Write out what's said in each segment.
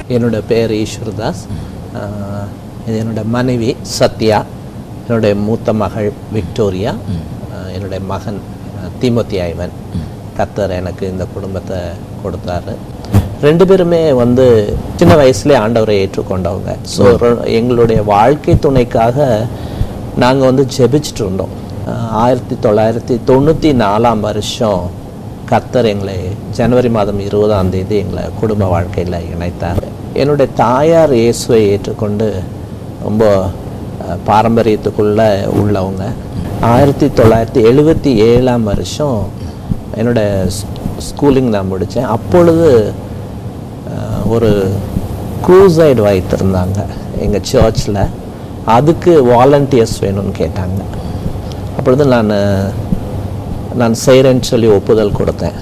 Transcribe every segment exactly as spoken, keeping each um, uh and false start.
என்னோட பேர் ஈஸ்வர்தாஸ். இது என்னோடய மனைவி சத்யா, என்னுடைய மூத்த மகள் விக்டோரியா, என்னுடைய மகன் தீமோத்தி ஐவன். கர்த்தர் எனக்கு இந்த குடும்பத்தை கொடுத்தாரு. ரெண்டு பேருமே வந்து சின்ன வயசுலேயே ஆண்டவரை ஏற்றுக்கொண்டவங்க. ஸோ எங்களுடைய வாழ்க்கை துணைக்காக நாங்கள் வந்து ஜெபிச்சுட்டு இருந்தோம். ஆயிரத்தி தொள்ளாயிரத்தி தொண்ணூற்றி நாலாம் வருஷம் கர்த்தர் எங்களை ஜனவரி மாதம் இருபதாம் தேதி எங்களை குடும்ப வாழ்க்கையில் இணைத்தார். என்னுடைய தாயார் இயேசுவை ஏற்றுக்கொண்டு ரொம்ப பாரம்பரியத்துக்குள்ளே உள்ளவங்க. ஆயிரத்தி தொள்ளாயிரத்தி எழுபத்தி ஏழாம் வருஷம் என்னோடய ஸ்கூலிங் நான் முடித்தேன். அப்பொழுது ஒரு க்ரூசைடு வைத்திருந்தாங்க எங்கள் சர்ச்சில். அதுக்கு வாலண்டியர்ஸ் வேணும்னு கேட்டாங்க. அப்பொழுது நான் நான் செய்கிறேன்னு சொல்லி ஒப்புதல் கொடுத்தேன்.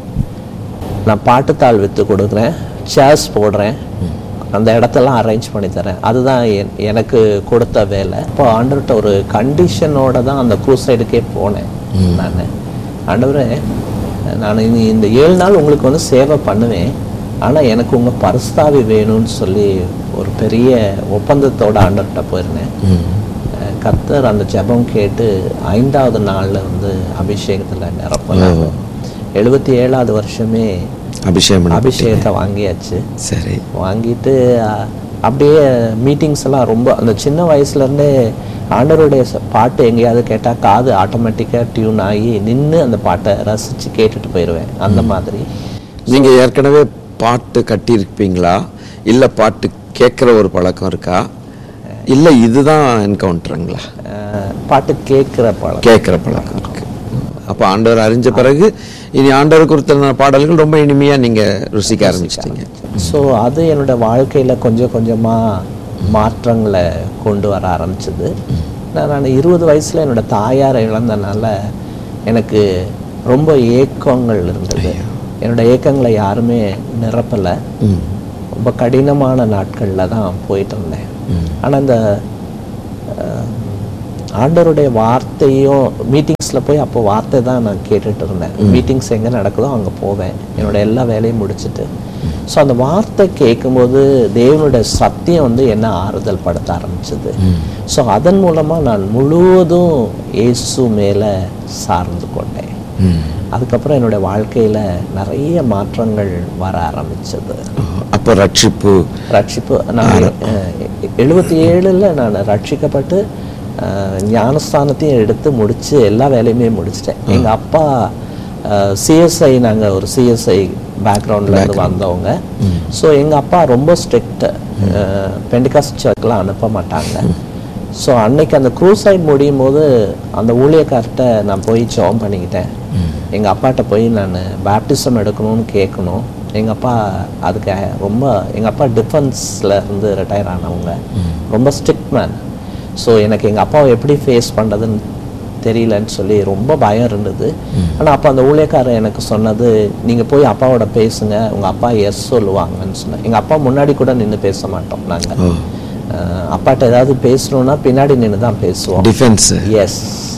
நான் பாட்டுத்தாள் விற்று கொடுக்குறேன், சேர்ஸ் போடுறேன், அந்த இடத்தெல்லாம் அரேஞ்ச் பண்ணி தரேன். அதுதான் என் எனக்கு கொடுத்த வேலை. இப்போ ஆண்டவர்கிட்ட ஒரு கண்டிஷனோடு தான் அந்த க்ரூசைடுக்கே போனேன். நான் ஆண்டவரே, நான் இனி இந்த ஏழு நாள் உங்களுக்கு வந்து சேவை பண்ணுவேன், ஆனால் எனக்கு உங்கள் பரிசுத்தாவி வேணும்னு சொல்லி ஒரு பெரிய ஒப்பந்தத்தோடு ஆண்டவர்கிட்ட போயிருந்தேன். கர்த்தர் அந்த ஜெபம் கேட்டு ஐந்தாவது நாளில் வந்து அபிஷேகத்தில் நிரப்பினாங்க. எழுபத்தி ஏழாவது வருஷமே அபிஷேகம் அபிஷேகத்தை வாங்கியாச்சு. சரி, வாங்கிட்டு அப்படியே மீட்டிங்ஸ் எல்லாம் ரொம்ப அந்த சின்ன வயசுலேருந்தே ஆண்டவருடைய பாட்டு எங்கேயாவது கேட்டால் காது ஆட்டோமேட்டிக்காக டியூன் ஆகி நின்று அந்த பாட்டை ரசித்து கேட்டுட்டு போயிடுவேன். அந்த மாதிரி. நீங்கள் ஏற்கனவே பாட்டு கட்டியிருப்பீங்களா, இல்லை பாட்டு கேட்குற ஒரு பழக்கம் இருக்கா, இல்லை இதுதான் என்கவுண்டருங்களா? பாட்டு கேட்குற பழக்கம் கேட்குற பழக்கம் இருக்கு. அப்போ ஆண்டவர் அறிஞ்ச பிறகு இனி ஆண்டவர் குறித்த பாடல்கள் ரொம்ப இனிமையாக நீங்கள் ருசிக்க ஆரம்பிச்சிட்டீங்க. ஸோ அது என்னோட வாழ்க்கையில் கொஞ்சம் கொஞ்சமாக மாற்றங்களை கொண்டு வர ஆரம்பிச்சது. நான் இருபது வயசில் என்னோட தாயாரை இழந்தனால எனக்கு ரொம்ப ஏக்கங்கள் இருந்தது. என்னோட ஏக்கங்களை யாருமே நிரப்பலை. ரொம்ப கடினமான நாட்களில் தான் போயிட்டு இருந்தேன். ஆனால் இந்த ஆண்டவருடைய வார்த்தையும் மீட்டிங்ஸில் போய் அப்போ வார்த்தை தான் நான் கேட்டுட்டு இருந்தேன். மீட்டிங்ஸ் எங்கே நடக்குதோ அங்கே போவேன், என்னோட எல்லா வேலையும் முடிச்சுட்டு. ஸோ அந்த வார்த்தை கேட்கும்போது தேவனுடைய சத்தியம் வந்து என்ன ஆறுதல் படுத்த ஆரம்பிச்சது. ஸோ அதன் மூலமாக நான் முழுவதும் இயேசு மேலே சார்ந்து கொண்டேன். அதுக்கப்புறம் என்னுடைய வாழ்க்கையில் நிறைய மாற்றங்கள் வர ஆரம்பிச்சது. அப்போ ரட்சிப்பு ரட்சிப்பு நான் எழுபத்தி ஏழில் நான் ரட்சிக்கப்பட்டு ஞானஸ்தானத்தையும் எடுத்து முடித்து எல்லா வேலையுமே முடிச்சிட்டேன். எங்கள் அப்பா சிஎஸ்ஐ, நாங்கள் ஒரு சிஎஸ்ஐ பேக்ரவுண்ட்லேருந்து வந்தவங்க. ஸோ எங்கள் அப்பா ரொம்ப ஸ்ட்ரிக்ட், பெண்டிகாஸ்ட் சர்ச்லாம் அனுப்ப மாட்டாங்க. ஸோ அன்னைக்கு அந்த க்ரூசைட் முடியும் போது அந்த ஊழியக்கார்ட்ட நான் போய் ஜெபம் பண்ணிக்கிட்டேன். எங்கள் அப்பாட்ட போய் நான் பேப்டிசம் எடுக்கணும்னு கேட்கணும். எங்கள் அப்பா அதுக்கு ரொம்ப, எங்கள் அப்பா டிஃபென்ஸில் இருந்து ரிட்டையர் ஆனவங்க, ரொம்ப ஸ்ட்ரிக்ட் மேன். ஸோ எனக்கு எங்கள் அப்பாவை எப்படி ஃபேஸ் பண்ணுறதுன்னு தெரியலன்னு சொல்லி ரொம்ப பயம் இருந்தது. ஆனால் அப்போ அந்த ஊழியக்காரர் எனக்கு சொன்னது, நீங்கள் போய் அப்பாவோட பேசுங்க, உங்கள் அப்பா எஸ் சொல்லுவாங்கன்னு சொன்னேன். எங்கள் அப்பா முன்னாடி கூட நின்று பேச மாட்டோம் நாங்கள். அப்பாட்ட ஏதாவது பேசணுன்னா பின்னாடி நின்று தான் பேசுவோம், டிஃபென்ஸ். எஸ்.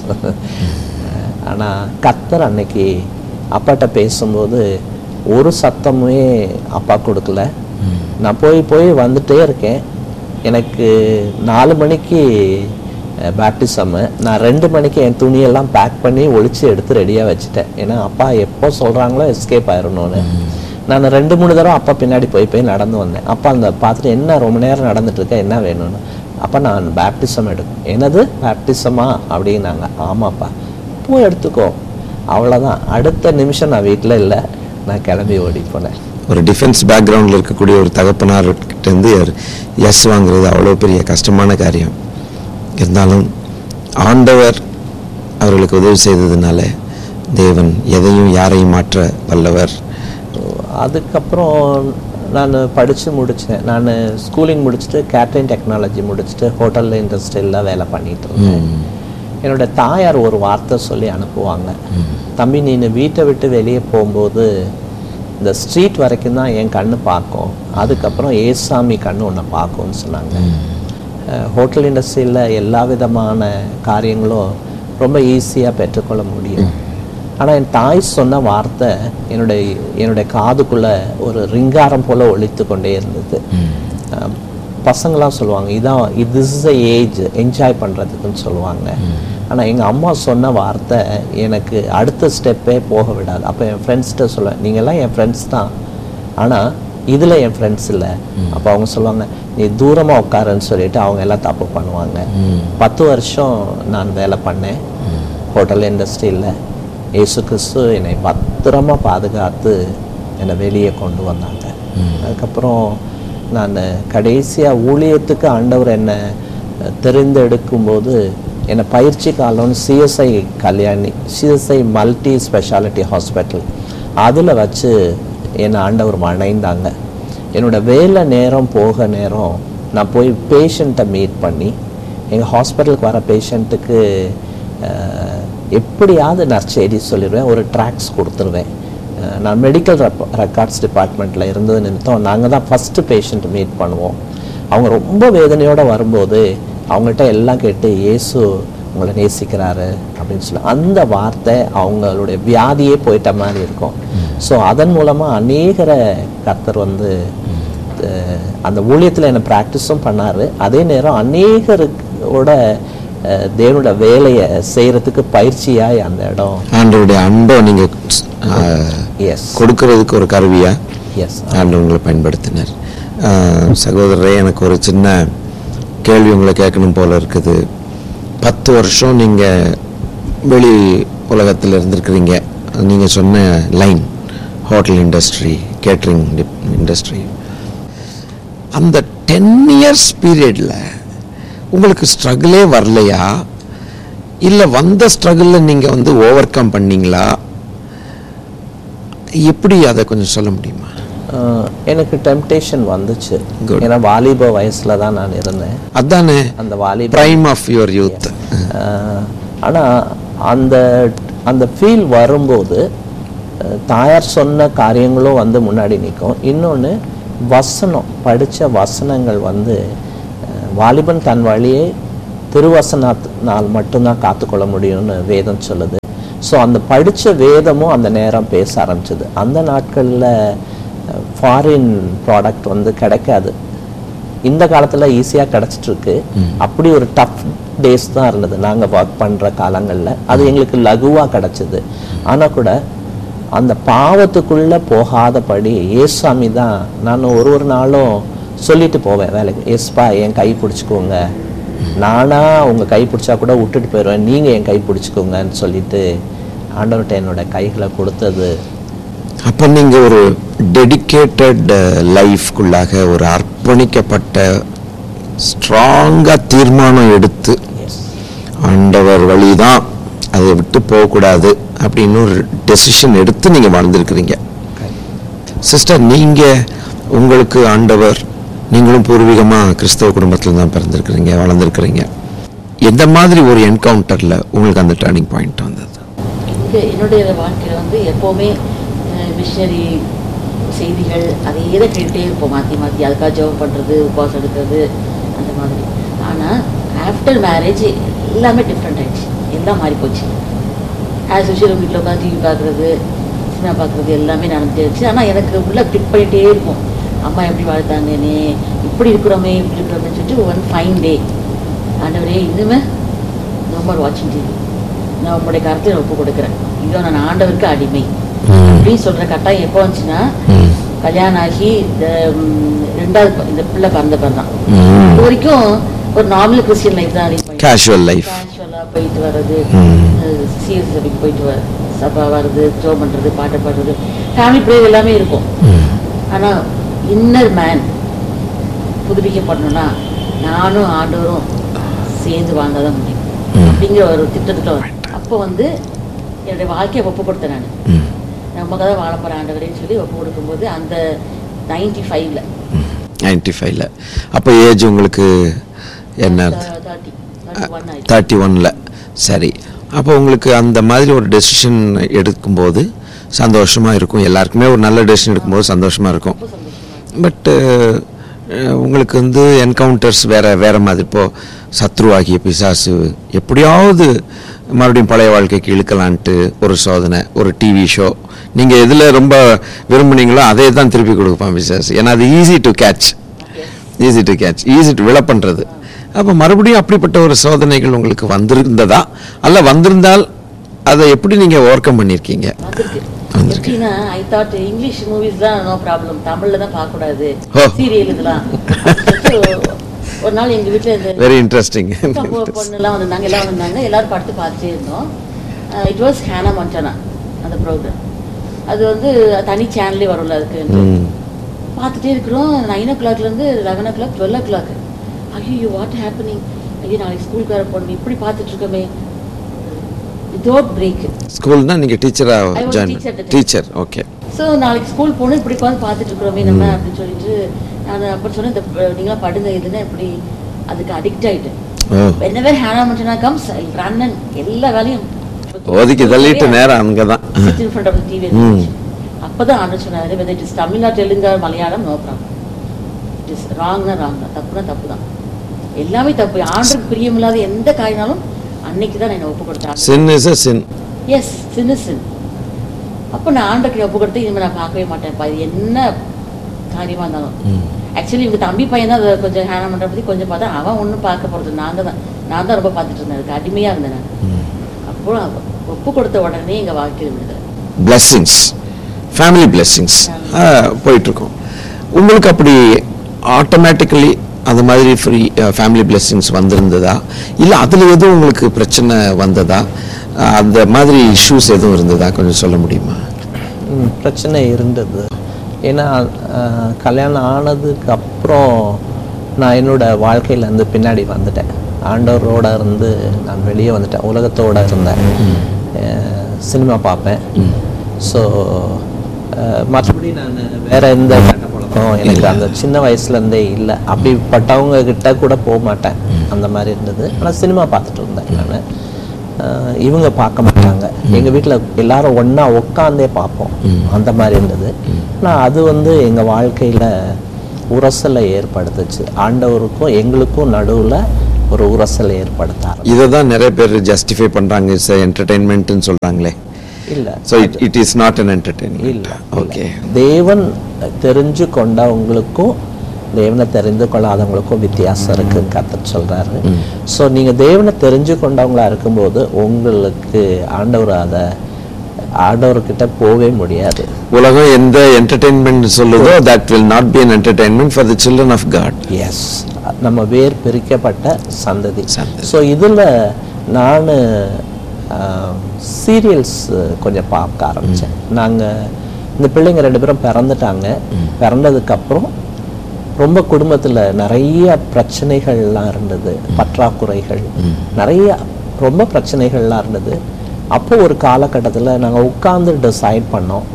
ஆனால் கர்த்தர் அன்னைக்கு அப்பாட்ட பேசும்போது ஒரு சத்தமே அப்பா கொடுக்கல. நான் போய் போய் வந்துட்டே இருக்கேன். எனக்கு நாலு மணிக்கு பேப்டிசம்மு, நான் ரெண்டு மணிக்கு என் துணியெல்லாம் பேக் பண்ணி ஒழிச்சு எடுத்து ரெடியாக வச்சுட்டேன். ஏன்னா அப்பா எப்போ சொல்கிறாங்களோ எஸ்கேப் ஆயிடணும்னு. நான் ரெண்டு மூணு தடவை அப்பா பின்னாடி போய் போய் நடந்து வந்தேன். அப்பா அந்த பார்த்துட்டு, என்ன ரொம்ப நேரம் நடந்துட்டுருக்கேன், என்ன வேணும்னு. அப்போ நான் பேப்டிசம் எடுக்கும். என்னது பேப்டிசமா அப்படின்னாங்க. ஆமாப்பா, பூ எடுத்துக்கோ, அவ்வளோதான். அடுத்த நிமிஷம் நான் வீட்டில் இல்லை, நான் கிளம்பி ஓடி போனேன். ஒரு டிஃபென்ஸ் பேக்ரவுண்டில் இருக்கக்கூடிய ஒரு தகப்பனார்கிட்டேருந்து எஸ் வாங்குறது அவ்வளோ பெரிய கஷ்டமான காரியம். இருந்தாலும் ஆண்டவர் அவர்களுக்கு உதவி செய்ததுனால தேவன் எதையும் யாரையும் மாற்ற வல்லவர். அதுக்கப்புறம் நான் படித்து முடித்தேன். நான் ஸ்கூலிங் முடிச்சுட்டு கேட்ரிங் டெக்னாலஜி முடிச்சுட்டு ஹோட்டல் இண்டஸ்ட்ரியில் வேலை பண்ணிகிட்டு இருந்தேன். என்னோட தாயார் ஒரு வார்த்தை சொல்லி அனுப்புவாங்க, தம்பி நீ வீட்டை விட்டு வெளியே போகும்போது இந்த ஸ்ட்ரீட் வரைக்கும் தான் என் கண்ணு பார்க்கும், அதுக்கப்புறம் ஏசாமி கண்ணு ஒன்று பார்க்கும்னு சொன்னாங்க. ஹோட்டல் இண்டஸ்ட்ரியில் எல்லா விதமான காரியங்களும் ரொம்ப ஈஸியாக பெற்றுக்கொள்ள முடியும். ஆனால் என் தாய் சொன்ன வார்த்தை என்னுடைய என்னுடைய காதுக்குள்ளே ஒரு ரிங்காரம் போல் ஒலித்து கொண்டே இருந்தது. பசங்களாம் சொல்லுவாங்க இதான் இது இஸ் அ ஏஜ் என்ஜாய் பண்ணுறதுக்குன்னு சொல்லுவாங்க. ஆனால் எங்கள் அம்மா சொன்ன வார்த்தை எனக்கு அடுத்த ஸ்டெப்பே போக விடாது. அப்போ என் ஃப்ரெண்ட்ஸ்கிட்ட சொல்லுவேன், நீங்கள்லாம் என் ஃப்ரெண்ட்ஸ் தான், ஆனால் இதில் என் ஃப்ரெண்ட்ஸ் இல்லை. அப்போ அவங்க சொல்லுவாங்க நீ தூரமாக உட்காருன்னு சொல்லிட்டு அவங்க எல்லாம் தப்பு பண்ணுவாங்க. பத்து வருஷம் நான் வேலை பண்ணேன் ஹோட்டல் இண்டஸ்ட்ரியில். இயேசு கிறிஸ்து என்னை பத்திரமாக பாதுகாத்து என்னை வெளியே கொண்டு வந்தாங்க. அதுக்கப்புறம் நான் கடைசியாக ஊழியத்துக்கு ஆண்டவர் என்னை தெரிந்தெடுக்கும்போது என்னை பயிற்சி காலம்னு CSI Kalyani CSI multi speciality hospital அதில் வச்சு என்னை ஆண்டவர் மணைந்தாங்க. என்னோடய வேலை நேரம் போக நேரம் நான் போய் பேஷண்ட்டை மீட் பண்ணி எங்கள் ஹாஸ்பிட்டலுக்கு வர பேஷண்ட்டுக்கு எப்படியாவது நற்செய்தி சொல்லிடுவேன், ஒரு ட்ராக்ஸ் கொடுத்துருவேன். நான் மெடிக்கல் ரெக்கார்ட்ஸ் டிபார்ட்மெண்ட்டில் இருந்தது நிமித்தம் நாங்கள் தான் ஃபஸ்ட்டு பேஷண்ட் மீட் பண்ணுவோம். அவங்க ரொம்ப வேதனையோடு வரும்போது அவங்கள்ட்ட எல்லாம் கேட்டு இயேசு உங்களை நேசிக்கிறாரு அப்படின்னு சொல்லி அந்த வார்த்தை அவங்களுடைய வியாதியே போயிட்ட மாதிரி இருக்கும். ஸோ அதன் மூலமாக அநேகரை கர்த்தர் வந்து அந்த ஊழியத்தில் என்னை ப்ராக்டிஸும் பண்ணார். அதே நேரம் அநேகரோட தேவனோட வேலையை செய்கிறதுக்கு பயிற்சியாய் அந்த இடம் ஆண்டவருடைய அன்பை நீங்கள் எஸ் கொடுக்கறதுக்கு ஒரு கருவியா எஸ் ஆண்டவர் உங்களை பயன்படுத்தினார். சகோதரரே, எனக்கு ஒரு சின்ன கேள்வி உங்களை கேட்கணும் போல இருக்குது. பத்து வருஷம் நீங்கள் வெளி உலகத்தில் இருந்திருக்கிறீங்க. நீங்கள் சொன்ன line hotel industry, catering industry, அந்த டென் இயர்ஸ் பீரியடில் உங்களுக்கு ஸ்ட்ரகிளே வரலையா, இல்லை வந்த ஸ்ட்ரகிளில் நீங்கள் வந்து ஓவர் கம் பண்ணீங்களா? எப்படி அதை கொஞ்சம் சொல்ல முடியுமா? எனக்கு டெம்டேஷன் வந்துச்சு. ஏன்னா வாலிப வயசில் தான் நான் இருந்தேன். அதானே அந்த வாலிப பிரைம் ஆஃப் யுவர் யூத். ஆனால் அந்த அந்த ஃபீல் வரும்போது தாயார் சொன்ன காரியங்களும் வந்து முன்னாடி நிற்கும். இன்னொன்று வசனம், படித்த வசனங்கள் வந்து வாலிபன் தன் வழியை திருவசனால் மட்டும்தான் காத்துக்கொள்ள முடியும்னு வேதம் சொல்லுது. ஸோ அந்த படித்த வேதமும் அந்த நேரம் பேச ஆரம்பிச்சது. அந்த நாட்களில் ஃபாரின் ப்ராடக்ட் வந்து கிடைக்காது. இந்த காலத்தில் ஈஸியாக கிடச்சிட்ருக்கு. அப்படி ஒரு டஃப் டேஸ் தான் இருந்தது நாங்கள் ஒர்க் பண்ணுற காலங்களில். அது எங்களுக்கு லகுவாக கிடச்சிது. ஆனால் கூட அந்த பாவத்துக்குள்ளே போகாதபடி ஏசாமி தான் நான் ஒரு ஒரு நாளும் சொல்லிட்டு போவேன் வேலைக்கு, எஸ்பா என் கை பிடிச்சிக்கோங்க, நானா உங்கள் கை பிடிச்சா கூட விட்டுட்டு போயிடுவேன், நீங்கள் என் கை பிடிச்சிக்கோங்கன்னு சொல்லிட்டு ஆண்டவர்கிட்ட என்னோட கைகளை கொடுத்தது. அப்போ நீங்கள் ஒரு டெடிக்கேட்டட் லைஃப்குள்ளாக ஒரு அர்ப்பணிக்கப்பட்ட ஸ்ட்ராங்காக தீர்மானம் எடுத்து ஆண்டவர் வழி தான், அதை விட்டு போகக்கூடாது அப்படின்னு ஒரு டெசிஷன் எடுத்து நீங்கள் வாழ்ந்துருக்கிறீங்க. சிஸ்டர், நீங்கள் உங்களுக்கு ஆண்டவர், நீங்களும் பூர்வீகமாக கிறிஸ்தவ குடும்பத்தில் தான் பிறந்திருக்கிறீங்க, வளர்ந்துருக்கிறீங்க. எந்த மாதிரி ஒரு என்கவுண்டரில் உங்களுக்கு அந்த டர்னிங் பாயிண்ட் வந்தது? என்னுடைய வாழ்க்கையில் வந்து எப்போவுமே மிஷனரி செய்திகள் அதே தான் கேட்டுகிட்டே இருப்போம், மாற்றி மாற்றி. அதுக்காக ஜெபம் பண்ணுறது, உபவாசம் எடுக்கிறது, அந்த மாதிரி. ஆனால் ஆஃப்டர் மேரேஜ் எல்லாமே டிஃப்ரெண்ட் ஆகிடுச்சு, எல்லாம் மாறி போச்சு. ஆஸ் யூஷுவல் வீட்டில் உட்காந்து டிவி பார்க்குறது, சினிமா பார்க்குறது எல்லாமே நடந்துச்சு. ஆனால் எனக்கு உள்ளே பிக் பண்ணிகிட்டே இருக்கும், அம்மா எப்படி வாழ்த்தாங்கன்னு, இப்படி இருக்கிறோமே இப்படி இருக்கிறோம்னு சொல்லிட்டு ஒன் ஃபைன் டே, ஆண்டவரே இன்னுமே நோம்பர் வாட்சிங் டிவி, நான் உங்களுடைய கருத்தில் ஒப்பு கொடுக்குறேன், இதோ நான் ஆண்டவருக்கு அடிமை அப்படின்னு சொல்கிற கட்டாயம் எப்போ வந்துச்சுன்னா, கல்யாணம் ஆகி இந்த ரெண்டாவது இந்த பிள்ளை பிறந்த பிறகு தான். இது வரைக்கும் ஒரு நார்மல் கிறிஸ்டியன் லைஃப் தான், கேஷுவல் லைஃப், கேஷுவலாக போயிட்டு வர்றது, சிஎஸ் சபைக்கு போயிட்டு வர சபா வர்றது, ஜோ பண்ணுறது, பாட்டு பாடுறது, ஃபேமிலி ப்ரேயர் எல்லாமே இருக்கும். ஆனால் இன்னர் மேன் புதுப்பிக்கப்படணும்னா நானும் ஆண்டவரும் சேர்ந்து வாழ்ந்தால் தான் முடியும் அப்படிங்கிற ஒரு திட்டத்தில் வரும். அப்போ வந்து என்னுடைய வாழ்க்கையை ஒப்பு கொடுத்தேன். நான் நமக்கு தான் வாழ போகிற ஆண்டவரேன்னு சொல்லி ஒப்பு கொடுக்கும்போது அந்த நைன்டி ஃபைவ்ல நைன்டி ஃபைவ்ல அப்போ ஏஜ் உங்களுக்கு என்ன? தேர்ட்டி தேர்ட்டி ஒன்ல சரி. அப்போ உங்களுக்கு அந்த மாதிரி ஒரு டெசிஷன் எடுக்கும்போது சந்தோஷமாக இருக்கும், எல்லாருக்குமே ஒரு நல்ல டெசிஷன் எடுக்கும்போது சந்தோஷமாக இருக்கும். பட்டு உங்களுக்கு வந்து என்கவுண்டர்ஸ் வேறு வேறு மாதிரி இப்போது சத்ருவாகிய பிசாசு எப்படியாவது மறுபடியும் பழைய வாழ்க்கைக்கு இழுக்கலான்ட்டு ஒரு சோதனை, ஒரு டிவி ஷோ, நீங்கள் எதில் ரொம்ப விரும்புனீங்களோ அதே தான் திருப்பி கொடுப்பான் பிசாசு. ஏன்னா அது easy to catch, easy to catch, easy to விழ பண்ணுறது. அப்போ மறுபடியும் அப்படிப்பட்ட ஒரு சோதனைகள் உங்களுக்கு வந்திருந்ததா, அல்ல வந்திருந்தால் அதை எப்படி நீங்கள் ஓவர் கம் பண்ணியிருக்கீங்க? எப்படின்னா, ஐ தாட் இங்கிலீஷ் மூவிஸ் தான் நோ ப்ராப்ளம், தமிழ்ல தான் பார்க்கக்கூடாது, சீரியல் இதெல்லாம். ஒரு நாள் எங்க வீட்டில் இந்த வெரி இன்ட்ரெஸ்டிங் பொண்ணுலாம் வந்திருந்தாங்க, எல்லாம் வந்தாங்க, எல்லாரும் படுத்து பார்த்துட்டே இருந்தோம். இட் வாஸ் ஹேனா மொண்டனா அந்த ப்ரோக்ராம். அது வந்து தனி சேனல்லே வரும்ல, அதுக்கு பார்த்துட்டே இருக்கிறோம். நைன் ஓ கிளாக்லேருந்து லெவன் ஓ கிளாக் டுவெல் ஓ கிளாக் ஐயோ வாட் ஹேப்பனிங், ஐயோ நாளைக்கு ஸ்கூலுக்கு வர போகணும், இப்படி பார்த்துட்டு இருக்கோமே. Without break. ஸ்கூல்னா நீங்கள் டீச்சரா ஜாயின் டீச்சர், ஓகே. ஸோ நாளைக்கு ஸ்கூல் போகணும், இப்படி உட்காந்து பார்த்துட்டு இருக்கிறோமே நம்ம அப்படின்னு சொல்லிட்டு நான் அப்புறம் சொன்னேன், இந்த நீங்களாம் படுங்க இதுன்னா இப்படி அதுக்கு அடிக்ட் ஆகிட்டேன். என்னவே ஹேனா மொண்டனா கம்ஸ் ரன்னன் எல்லா வேலையும் ஒதுக்கி தள்ளிட்டு நேரம் அங்கே தான் in front of the T V. அப்பதான் ஆண்டவர் சொன்னாரு, whether it is Tamil or Telugu or Malayalam, no problem. It is wrong na wrong தான், தப்புனா தப்பு தான், எல்லாமே தப்பு. ஆண்டவருக்கு பிரியமில்லாத எந்த காரியனாலும் அன்னைக்கு தான் நான் ஒப்பு கொடுத்தேன். sin is a sin. Yes, sin is sin. அப்போ நான் ஆண்டவருக்கு ஒப்பு கொடுத்து இனிமேல் நான் பார்க்கவே மாட்டேன், இது என்ன காரியமாக இருந்தாலும். ஆக்சுவலி இவங்க தம்பி பையன் தான் அதை கொஞ்சம் ஹேனா பண்ணுற பற்றி கொஞ்சம் பார்த்தா, அவன் ஒன்றும் பார்க்க போகிறது நாங்கள் தான், நான் தான் ரொம்ப பார்த்துட்டு இருந்தேன், அதுக்கு அடிமையாக இருந்தேன் நான். அப்போ ஒப்பு கொடுத்த உடனே எங்கள் வாழ்க்கை இருந்தது பிளெஸ்ஸிங்ஸ், ஃபேமிலி பிளெஸ்ஸிங்ஸ் போயிட்டுருக்கோம். உங்களுக்கு அப்படி ஆட்டோமேட்டிக்கலி அந்த மாதிரி ஃப்ரீ ஃபேமிலி பிளெஸ்ஸிங்ஸ் வந்திருந்ததா, இல்லை அதில் எதுவும் உங்களுக்கு பிரச்சனை வந்ததா, அந்த மாதிரி இஷ்யூஸ் எதுவும் இருந்ததா கொஞ்சம் சொல்ல முடியுமா? பிரச்சனை இருந்தது. ஏன்னா கல்யாணம் ஆனதுக்கு அப்புறம் நான் என்னோட வாழ்க்கையிலேருந்து பின்னாடி வந்துட்டேன். ஆண்டவரோட இருந்து நான் வெளியே வந்துட்டேன், உலகத்தோடு இருந்தேன். சினிமா பார்ப்பேன். ஸோ மற்றபடி நான் வேறு எந்த கெட்ட பழக்கம் எனக்கு அந்த சின்ன வயசுலேருந்தே இல்லை. அப்படிப்பட்டவங்க கிட்ட கூட போக மாட்டேன், அந்த மாதிரி இருந்தது. ஆனால் சினிமா பார்த்துட்டு இருந்தேன் நான். இவங்க பார்க்க மாட்டாங்க, எங்கள் வீட்டில் எல்லாரும் ஒன்றா உட்காந்தே பார்ப்போம், அந்த மாதிரி இருந்தது. ஆனால் அது வந்து எங்கள் வாழ்க்கையில் உரசலை ஏற்படுத்துச்சு. ஆண்டவருக்கும் எங்களுக்கும் நடுவில் ஒரு உரசலை ஏற்படுத்தார். இதை தான் நிறைய பேர் ஜஸ்டிஃபை பண்ணுறாங்க, இட்ஸ் என்டர்டெயின்மெண்ட்னு சொல்கிறாங்களே. இல்லை, so it it is not an entertainment. இல்லை, ஓகே. தேவன் தெரிஞ்சு கொண்டவங்களுக்கும் தேவனை தெரிந்து கொள்ளாதவங்களுக்கும் வித்தியாசம் இருக்குன்னு கர்த்தர் சொல்கிறாரு. ஸோ நீங்கள் தேவனை தெரிஞ்சு கொண்டவங்களா இருக்கும்போது உங்களுக்கு ஆண்டவர் அதை ஆண்டவர்கிட்ட போகவே முடியாது. உலகம் எந்த என்டர்டெயின்மெண்ட் சொல்லுதோ that will not be an entertainment for the children of God. S, நம்ம வேர் பிரிக்கப்பட்ட சந்ததி. ஸோ இதில் நான் சீரியல்ஸ் கொஞ்சம் பார்க்க ஆரம்பித்தேன். நாங்கள் இந்த பிள்ளைங்க ரெண்டு பேரும் பிறந்துட்டாங்க. பிறந்ததுக்கப்புறம் ரொம்ப குடும்பத்தில் நிறைய பிரச்சனைகள்லாம் இருந்தது, பற்றாக்குறைகள் நிறைய ரொம்ப பிரச்சனைகள்லாம் இருந்தது. அப்போ ஒரு காலகட்டத்தில் நாங்கள் உட்கார்ந்து டிசைட் பண்ணோம்,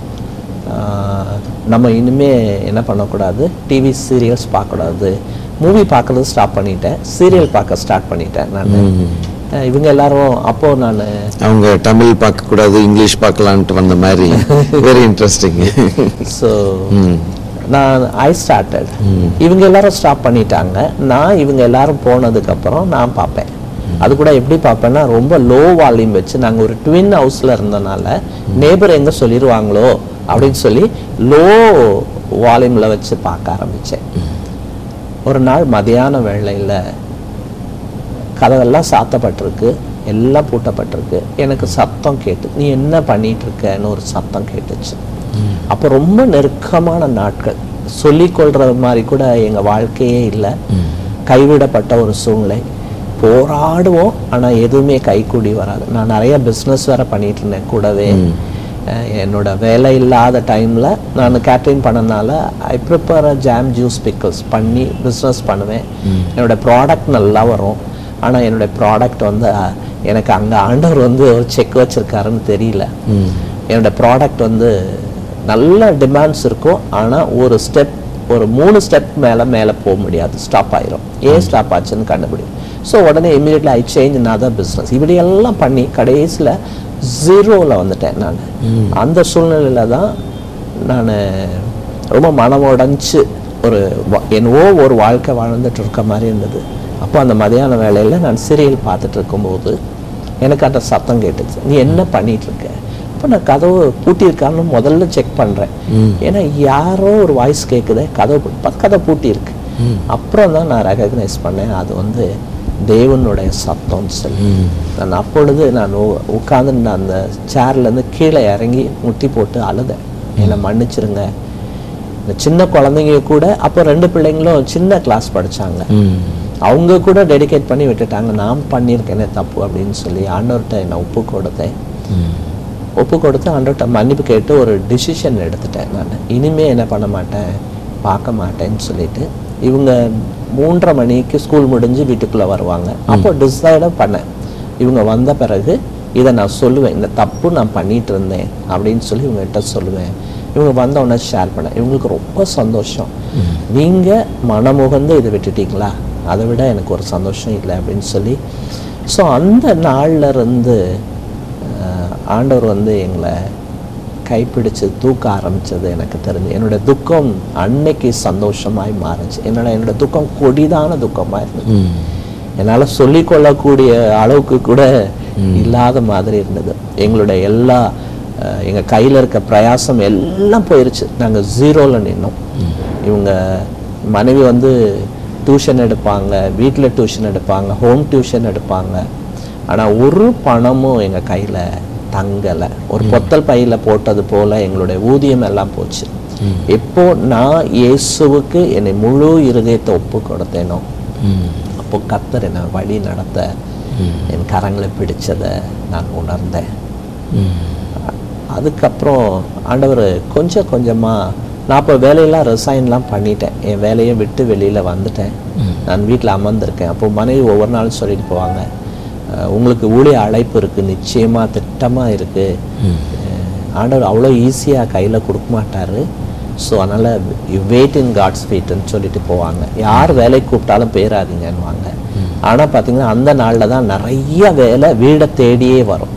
நம்ம இனிமேல் என்ன பண்ணக்கூடாது, டிவி சீரியல்ஸ் பார்க்கக்கூடாது. மூவி பார்க்குறது ஸ்டாப் பண்ணிட்டேன், சீரியல் பார்க்க ஸ்டார்ட் பண்ணிட்டேன் நான். இவங்க எல்லாரும் அப்போது நான் அவங்க தமிழ் பார்க்கக்கூடாது, இங்கிலீஷ் பார்க்கலான்ட்டு வந்த மாதிரி. Very interesting. ஸோ நான் ஐ ஸ்டார்டட். இவங்க எல்லாரும் ஸ்டாப் பண்ணிட்டாங்க. நான் இவங்க எல்லாரும் போனதுக்கப்புறம் நான் பார்ப்பேன். அது கூட எப்படி பார்ப்பேன்னா, ரொம்ப லோ வால்யூம் வச்சு, நாங்கள் ஒரு ட்வின் ஹவுஸில் இருந்தனால நேபர் எங்கே சொல்லிடுவாங்களோ அப்படின்னு சொல்லி லோ வால்யூமில் வச்சு பார்க்க ஆரம்பித்தேன். ஒரு நாள் மதியான வேளையில் கதவெல்லாம் சாத்தப்பட்டிருக்கு, எல்லாம் பூட்டப்பட்டிருக்கு. எனக்கு சத்தம் கேட்டு, நீ என்ன பண்ணிட்டு இருக்கன்னு ஒரு சத்தம் கேட்டுச்சு. அப்போ ரொம்ப நெருக்கமான நாட்கள், சொல்லிக்கொள்கிற மாதிரி கூட எங்கள் வாழ்க்கையே இல்லை. கைவிடப்பட்ட ஒரு சூழ்நிலை, போராடுவோம் ஆனால் எதுவுமே கைக்கூடி வராது. நான் நிறைய பிஸ்னஸ் வேறு பண்ணிட்டு இருந்தேன் கூடவே. என்னோட வேலை இல்லாத டைமில் நான் கேட்ரிங் பண்ணனால ஐ ப்ரிப்பேர் ஜாம் ஜூஸ் பிக்கிள்ஸ் பண்ணி பிஸ்னஸ் பண்ணுவேன். என்னோட ப்ராடக்ட் நல்லா வரும். ஆனால் என்னுடைய ப்ராடக்ட் வந்து எனக்கு அங்கே ஆண்டவர் வந்து ஒரு செக் வச்சுருக்காருன்னு தெரியல. என்னோடய ப்ராடக்ட் வந்து நல்ல டிமாண்ட்ஸ் இருக்கும், ஆனால் ஒரு ஸ்டெப் ஒரு மூணு ஸ்டெப் மேலே மேலே போக முடியாது, ஸ்டாப் ஆயிரும். ஏன் ஸ்டாப் ஆச்சுன்னு கண்டுபிடிக்கும். ஸோ உடனே immediately I change another business. இப்படியெல்லாம் பண்ணி கடைசியில் ஜீரோவில் வந்துட்டேன் நான். அந்த சூழ்நிலையில் தான் நான் ரொம்ப மனம் உடைஞ்சு ஒரு வா- என்னவோ ஒரு வாழ்க்கை வாழ்ந்துட்டு இருக்க மாதிரி இருந்தது. அப்போ அந்த மதியான வேளையில் நான் சீரியல் பார்த்துட்டு இருக்கும்போது எனக்கு அந்த சத்தம் கேட்டுச்சு, நீ என்ன பண்ணிட்டு இருக்க? அப்போ நான் கதவு பூட்டியிருக்கான்னு முதல்ல செக் பண்ணுறேன். ஏன்னா யாரோ ஒரு வாய்ஸ் கேட்குதே, கதவு பூட்டி- பார்த்தா கதவு பூட்டியிருக்கு. அப்புறம் தான் நான் ரெகக்னைஸ் பண்ணேன், அது வந்து தேவனுடைய சத்தம்னு சொல்லி. நான் அப்பொழுது நான் உ- உட்கார்ந்து நான் அந்த சேர்லேருந்து கீழே இறங்கி முட்டி போட்டு அழுதேன், என்னை மன்னிச்சிருங்க. இந்த சின்ன குழந்தைங்க கூட அப்போ ரெண்டு பிள்ளைங்களும் சின்ன கிளாஸ் படிச்சாங்க, அவங்க கூட டெடிகேட் பண்ணி விட்டுட்டாங்க, நான் பண்ணியிருக்கேனே தப்பு அப்படின்னு சொல்லி ஆண்டவர்கிட்ட என்னை ஒப்பு கொடுத்தேன். ஒப்பு கொடுத்து ஆண்டவர்கிட்ட மன்னிப்பு கேட்டு ஒரு டிசிஷன் எடுத்துட்டேன். நான் இனிமே என்ன பண்ண மாட்டேன், பார்க்க மாட்டேன்னு சொல்லிட்டு. இவங்க மூன்றரை மணிக்கு ஸ்கூல் முடிஞ்சு வீட்டுக்குள்ளே வருவாங்க. அப்போ டிசைடாக பண்ணேன், இவங்க வந்த பிறகு இதை நான் சொல்லுவேன், இந்த தப்பு நான் பண்ணிட்டு இருந்தேன் அப்படின்னு சொல்லி இவங்ககிட்ட சொல்லுவேன். இவங்க வந்தவொடனே ஷேர் பண்ணேன். இவங்களுக்கு ரொம்ப சந்தோஷம், நீங்கள் மனமுகந்து இதை விட்டுட்டீங்களா, அதை விட எனக்கு ஒரு சந்தோஷம் இல்லை அப்படின்னு சொல்லி. ஸோ அந்த நாள்ல இருந்து அஹ், ஆண்டவர் வந்து எங்களை கைப்பிடிச்சு தூக்க ஆரம்பிச்சது எனக்கு தெரிஞ்சு. என்னோட துக்கம் அன்னைக்கு சந்தோஷமாய் மாறுச்சு. என்னோட என்னோட துக்கம் கொடிதான துக்கமாக இருந்தது, என்னால் சொல்லிக்கொள்ளக்கூடிய அளவுக்கு கூட இல்லாத மாதிரி இருந்தது. எங்களுடைய எல்லா அஹ், எங்க கையில் இருக்க பிரயாசம் எல்லாம் போயிருச்சு. நாங்கள் ஜீரோவில் நின்னோம். இவங்க மனைவி வந்து டியூஷன் எடுப்பாங்க, வீட்டில் டியூஷன் எடுப்பாங்க, ஹோம் டியூஷன் எடுப்பாங்க. ஆனால் ஒரு பணமும் எங்கள் கையில் தங்கலை. ஒரு பொத்தல் பையில் போட்டது போல் எங்களுடைய ஊதியம் எல்லாம் போச்சு. எப்போ நான் இயேசுவுக்கு என்னை முழு இருதயத்தை ஒப்பு கொடுத்தேனோ அப்போ கர்த்தர் என்னை வழி நடத்த என் கரங்களை பிடிச்சதை நான் உணர்ந்தேன். அதுக்கப்புறம் ஆண்டவர் கொஞ்சம் கொஞ்சமாக நான் இப்போ வேலையெல்லாம் ரிசைன்லாம் பண்ணிட்டேன், என் வேலையை விட்டு வெளியில் வந்துட்டேன். நான் வீட்டில் அமர்ந்திருக்கேன். அப்போ மனைவி ஒவ்வொரு நாளும் சொல்லிட்டு போவாங்க, அஹ் உங்களுக்கு ஊழிய அழைப்பு இருக்குது, நிச்சயமாக திட்டமாக இருக்குது, ஆண்டவர் அவ்வளோ ஈஸியாக கையில் கொடுக்க மாட்டார், ஸோ அதனால் யூ வெயிட் இன் காட்ஸ் ஃபீட்னு சொல்லிட்டு போவாங்க. யார் வேலைக்கு கூப்பிட்டாலும் பேராதீங்கன்னுவாங்க. ஆனால் பார்த்தீங்கன்னா அந்த நாளில் தான் நிறைய வேலை வீடை தேடியே வரும்.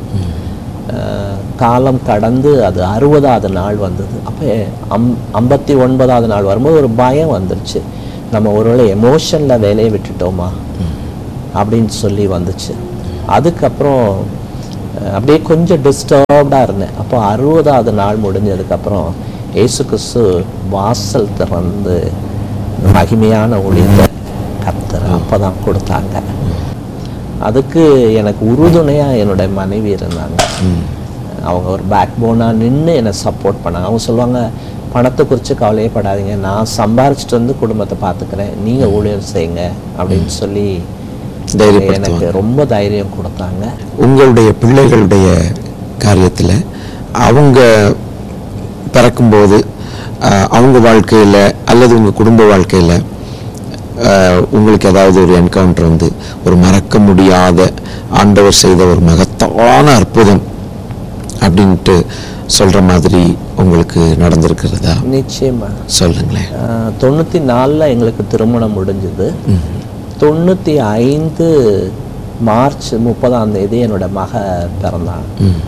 காலம் கடந்து அது அறுபதாவது நாள் வந்தது. அப்போ அம் ஐம்பத்தி ஒன்பதாவது நாள் வரும்போது ஒரு பயம் வந்துருச்சு, நம்ம ஒருவேளை எமோஷனில் வேலையை விட்டுட்டோமா அப்படின்னு சொல்லி வந்துச்சு. அதுக்கப்புறம் அப்படியே கொஞ்சம் டிஸ்டர்ப்டாக இருந்தேன். அப்போ அறுபதாவது நாள் முடிஞ்சதுக்கப்புறம் இயேசு கிறிஸ்து வாசல் திறந்து மகிமையான ஊழியத்தை கர்த்தர் அப்போ தான் கொடுத்தாங்க. அதுக்கு எனக்கு உறுதுணையாக என்னுடைய மனைவி இருந்தாங்க. அவங்க ஒரு பேக் போனாக நின்று என்னை சப்போர்ட் பண்ணாங்க. அவங்க சொல்லுவாங்க, பணத்தை குறித்து கவலையே படாதீங்க, நான் சம்பாரிச்சிட்டு வந்து குடும்பத்தை பார்த்துக்கிறேன், நீங்கள் ஊழியர் செய்யுங்க அப்படின்னு சொல்லி எனக்கு ரொம்ப தைரியம் கொடுத்தாங்க. உங்களுடைய பிள்ளைகளுடைய காரியத்தில் அவங்க பிறக்கும்போது அவங்க வாழ்க்கையில் அல்லது உங்கள் குடும்ப வாழ்க்கையில் உங்களுக்கு ஏதாவது ஒரு என்கவுண்டர் வந்து ஒரு மறக்க முடியாத ஆண்டவர் செய்த ஒரு மகத்தான அற்புதம் அப்படின்ட்டு சொல்கிற மாதிரி உங்களுக்கு நடந்திருக்கிறதா? நிச்சயமா சொல்லுங்களேன். தொண்ணூற்றி நாலில் எங்களுக்கு திருமணம் முடிஞ்சது. தொண்ணூற்றி ஐந்து மார்ச் முப்பதாம் தேதி என்னோட மக பிறந்தாங்க.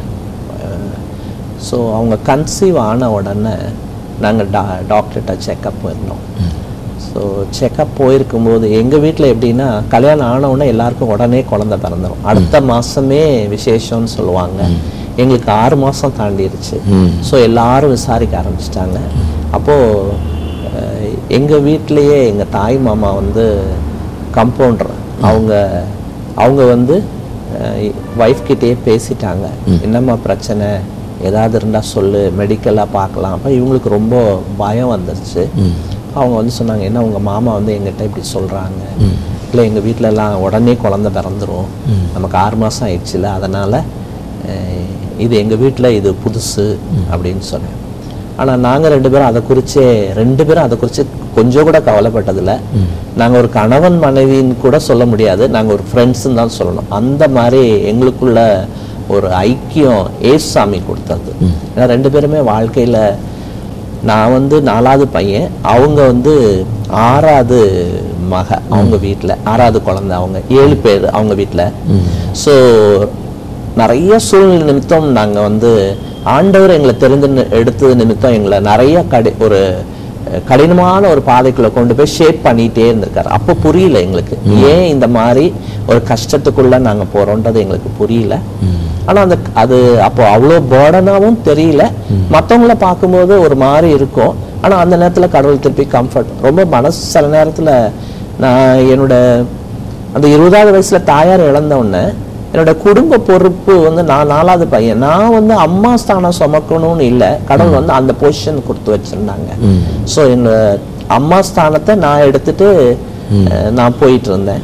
ஸோ அவங்க கன்சீவ் ஆன உடனே நாங்கள் டா டாக்டர்கிட்ட செக்கப் போயிருந்தோம். ஸோ செக்கப் போயிருக்கும்போது எங்கள் வீட்டில் எப்படின்னா, கல்யாணம் ஆனவுடனே எல்லாருக்கும் உடனே குழந்தை பிறந்துடும், அடுத்த மாதமே விசேஷம்னு சொல்லுவாங்க. எங்களுக்கு ஆறு மாதம் தாண்டிடுச்சு. ஸோ எல்லாரும் விசாரிக்க ஆரம்பிச்சிட்டாங்க. அப்போது எங்கள் வீட்டிலையே எங்கள் தாய் மாமா வந்து கம்பவுண்டர், அவங்க அவங்க வந்து ஒய்ஃப் கிட்டேயே பேசிட்டாங்க, என்னம்மா பிரச்சனை, ஏதாவது இருந்தால் சொல்லு, மெடிக்கலாக பார்க்கலாம். அப்போ இவங்களுக்கு ரொம்ப பயம் வந்துருச்சு. அவங்க வந்து சொன்னாங்க, என்ன உங்கள் மாமா வந்து எங்கிட்ட இப்படி சொல்கிறாங்க, இல்லை எங்கள் வீட்டிலலாம் உடனே குழந்தை பிறந்துடும், நமக்கு ஆறு மாதம் ஆயிடுச்சுல, அதனால் இது எங்கள் வீட்டில் இது புதுசு அப்படின்னு சொன்னேன். ஆனால் நாங்கள் ரெண்டு பேரும் அதை குறித்தே ரெண்டு பேரும் அதை குறித்து கொஞ்சம் கூட கவலைப்பட்டதில்லை. நாங்கள் ஒரு கணவன் மனைவின்னு கூட சொல்ல முடியாது, நாங்கள் ஒரு ஃப்ரெண்ட்ஸுன்னு தான் சொல்லணும். அந்த மாதிரி எங்களுக்குள்ள ஒரு ஐக்கியம் ஏசாமி கொடுத்தது. ஏன்னா ரெண்டு பேருமே வாழ்க்கையில், நான் வந்து நாலாவது பையன், அவங்க வந்து ஆறாவது மக, அவங்க வீட்டில் ஆறாவது குழந்தை, அவங்க ஏழு பேர் அவங்க வீட்டில். ஸோ நிறைய சூழ்நிலை நிமித்தம் நாங்கள் வந்து ஆண்டவர் எங்களை தெரிந்து எடுத்தது நிமித்தம் எங்களை நிறைய கடை ஒரு கடினமான ஒரு பாதைக்குள்ள கொண்டு போய் ஷேப் பண்ணிட்டே இருந்திருக்காரு. அப்போ புரியல எங்களுக்கு ஏன் இந்த மாதிரி ஒரு கஷ்டத்துக்குள்ள நாங்க போறோம்ன்றது எங்களுக்கு புரியல. ஆனா அந்த அது அப்போ அவ்வளோ பேர்டனாவும் தெரியல. மற்றவங்கள பார்க்கும்போது ஒரு மாதிரி இருக்கும். ஆனா அந்த நேரத்துல கடவுள் திருப்பி கம்ஃபர்ட் ரொம்ப மனசு சில நேரத்துல நான் என்னோட அந்த இருபதாவது வயசுல தாயார் இழந்த உடனே என்னோட குடும்ப பொறுப்பு வந்து நான் நாலாவது பையன், நான் வந்து அம்மா ஸ்தானம் சுமக்கணும்னு இல்லை, கடவுள் வந்து அந்த பொசிஷன் கொடுத்து வச்சிருந்தாங்க. ஸோ என்னோட அம்மா ஸ்தானத்தை நான் எடுத்துட்டு நான் போயிட்டு இருந்தேன்.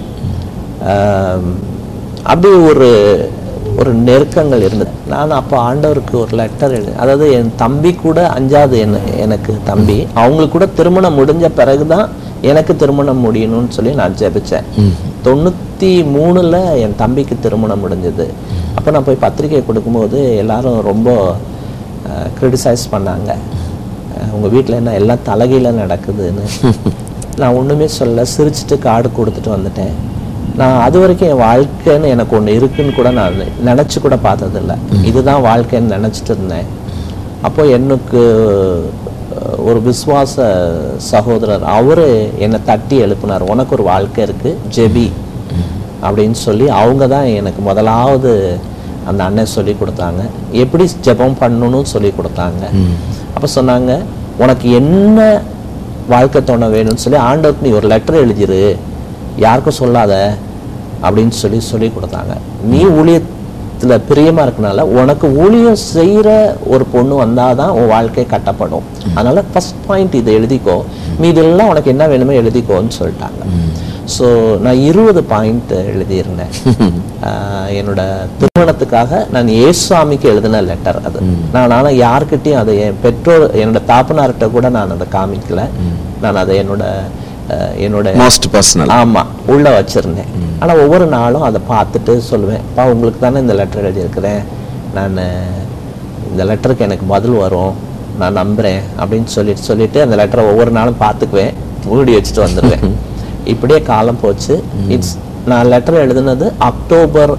அப்படி ஒரு ஒரு நெருக்கங்கள் இருந்தது. நான் அப்போ ஆண்டவருக்கு ஒரு லெட்டர் எழுது, அதாவது என் தம்பி கூட அஞ்சாவது என்ன எனக்கு தம்பி, அவங்களுக்கு கூட திருமணம் முடிஞ்ச பிறகுதான் எனக்கு திருமணம் முடியணும்னு சொல்லி நான் ஜெபிச்சேன். தொண்ணூற்றி மூணுல என் தம்பிக்கு திருமணம் முடிஞ்சது. அப்போ நான் போய் பத்திரிகை கொடுக்கும்போது எல்லாரும் ரொம்ப கிரிட்டிசைஸ் பண்ணாங்க, உங்கள் வீட்டில் என்ன எல்லாம் தலைகீழ நடக்குதுன்னு. நான் ஒன்றுமே சொல்ல, சிரிச்சுட்டு கார்டு கொடுத்துட்டு வந்துட்டேன். நான் அது வரைக்கும் என் வாழ்க்கைன்னு எனக்கு ஒன்று இருக்குன்னு கூட நான் நினச்சி கூட பார்த்ததில்லை. இதுதான் வாழ்க்கைன்னு நினச்சிட்டு இருந்தேன். அப்போ எனக்கு ஒரு விசுவாச சகோதரர் அவரு என்னை தட்டி எழுப்பினார், உனக்கு ஒரு வாழ்க்கை இருக்கு ஜெபி அப்படின்னு சொல்லி. அவங்க தான் எனக்கு முதலாவது அந்த அண்ணன் சொல்லி கொடுத்தாங்க, எப்படி ஜெபம் பண்ணணும்னு சொல்லி கொடுத்தாங்க. அப்போ சொன்னாங்க, உனக்கு என்ன வாழ்க்கை துணை வேணும்னு சொல்லி ஆண்டவருக்கு நீ ஒரு லெட்டர் எழுதிரு, யாருக்கும் சொல்லாத அப்படின்னு சொல்லி சொல்லி கொடுத்தாங்க. நீ ஊழியத்துல பிரியமா இருக்கனால உனக்கு ஊழியம் செய்யற ஒரு பொண்ணு வந்தாதான் உன் வாழ்க்கை கட்டப்படும். அதனால ஃபர்ஸ்ட் பாயிண்ட் இதை எழுதிக்கோ, மீதெல்லாம் உனக்கு என்ன வேணுமோ எழுதிக்கோன்னு சொல்லிட்டாங்க. ஸோ நான் இருபது பாயிண்ட் எழுதியிருந்தேன். என்னோட திருமணத்துக்காக நான் ஏசுசாமிக்கு எழுதின லெட்டர் அது. நான் ஆனால் யாருக்கிட்டையும் அதை என் பெற்றோர் என்னோட தாப்பனார்கிட்ட கூட நான் அதை காமிக்கல. நான் அதை என்னோட என்னோட மோஸ்ட் பர்சனல் ஆமா உள்ள வச்சிருந்தேன். ஆனா ஒவ்வொரு நாளும் அதை பார்த்துட்டு சொல்லுவேன், அப்பா உங்களுக்கு தானே இந்த லெட்டர் எழுதியிருக்கிறேன், நான் இந்த லெட்டருக்கு எனக்கு பதில் வரும் நான் நம்புறேன் அப்படின்னு சொல்லிட்டு சொல்லிட்டு அந்த லெட்டரை ஒவ்வொரு நாளும் பார்த்துக்குவேன், மூடி வச்சுட்டு வந்துடுவேன். இப்படியே காலம் போச்சு. இட்ஸ் நான் லெட்டர் எழுதுனது அக்டோபர்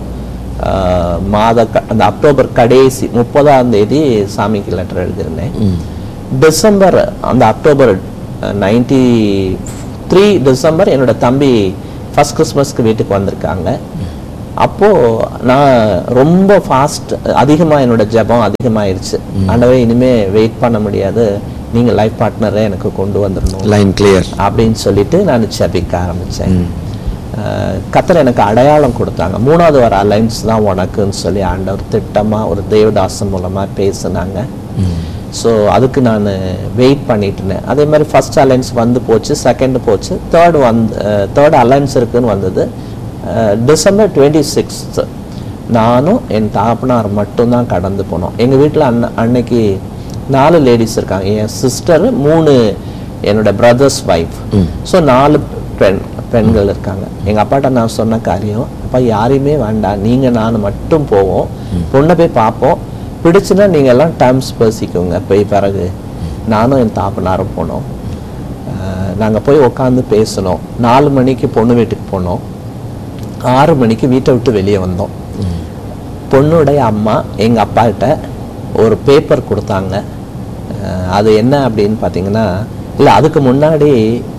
மாத அந்த அக்டோபர் கடைசி முப்பதாம் தேதி சாமிக்கு லெட்டர் எழுதியிருந்தேன். டிசம்பர் அந்த அக்டோபர் நைன்டி த்ரீ டிசம்பர் என்னோட தம்பி ஃபர்ஸ்ட் கிறிஸ்மஸ்க்கு வீட்டுக்கு வந்திருக்காங்க. அப்போது நான் ரொம்ப ஃபாஸ்ட் அதிகமாக என்னோட ஜெபம் அதிகமாகிடுச்சு. ஆண்டவே இனிமே வெயிட் பண்ண முடியாது, நீங்கள் லைஃப் பார்ட்னரை எனக்கு கொண்டு வந்துடணும், லைன் கிளியர் அப்படின்னு சொல்லிட்டு நான் ஜெபிக்க ஆரம்பித்தேன். கர்த்தர் எனக்கு அடையாளம் கொடுத்தாங்க, மூணாவது வர அலைன்ஸ் தான் உனக்குன்னு சொல்லி ஆண்டவர் திட்டமாக ஒரு தேவதாசன் மூலமாக பேசுனாங்க. ஸோ அதுக்கு நான் வெயிட் பண்ணிட்டு இருந்தேன். அதே மாதிரி ஃபர்ஸ்ட் அலைன்ஸ் வந்து போச்சு, செகண்ட் போச்சு, தேர்ட் வந்து தேர்ட் அலைன்ஸ் இருக்குன்னு வந்தது. டிசம்பர் டுவெண்ட்டி சிக்ஸ்த் நானும் என் தாப்பனார் மட்டும்தான் கடந்து போனோம். எங்கள் வீட்டில் அன்ன அன்னைக்கு நாலு லேடிஸ் இருக்காங்க, என் சிஸ்டரு, மூணு என்னோட பிரதர்ஸ் ஒய்ஃப். ஸோ நாலு பெண் பெண்கள் இருக்காங்க. எங்கள் அப்பாட்ட நான் சொன்ன காரியம், அப்பா யாரையுமே வேண்டாம், நீங்கள் நான் மட்டும் போவோம், பொண்ணை போய் பார்ப்போம், பிடிச்சுன்னா நீங்கள் எல்லாம் டைம்ஸ் பேசிக்கோங்க. போய் பிறகு நானும் என் தாப்பனாரும் போனோம். நாங்கள் போய் உட்காந்து பேசணும். நாலு மணிக்கு பொண்ணு வீட்டுக்கு போனோம், ஆறு மணிக்கு வீட்டை விட்டு வெளியே வந்தோம். பொண்ணுடைய அம்மா எங்கள் அப்பாக்கிட்ட ஒரு பேப்பர் கொடுத்தாங்க. அது என்ன அப்படின்னு பார்த்தீங்கன்னா, இல்லை அதுக்கு முன்னாடி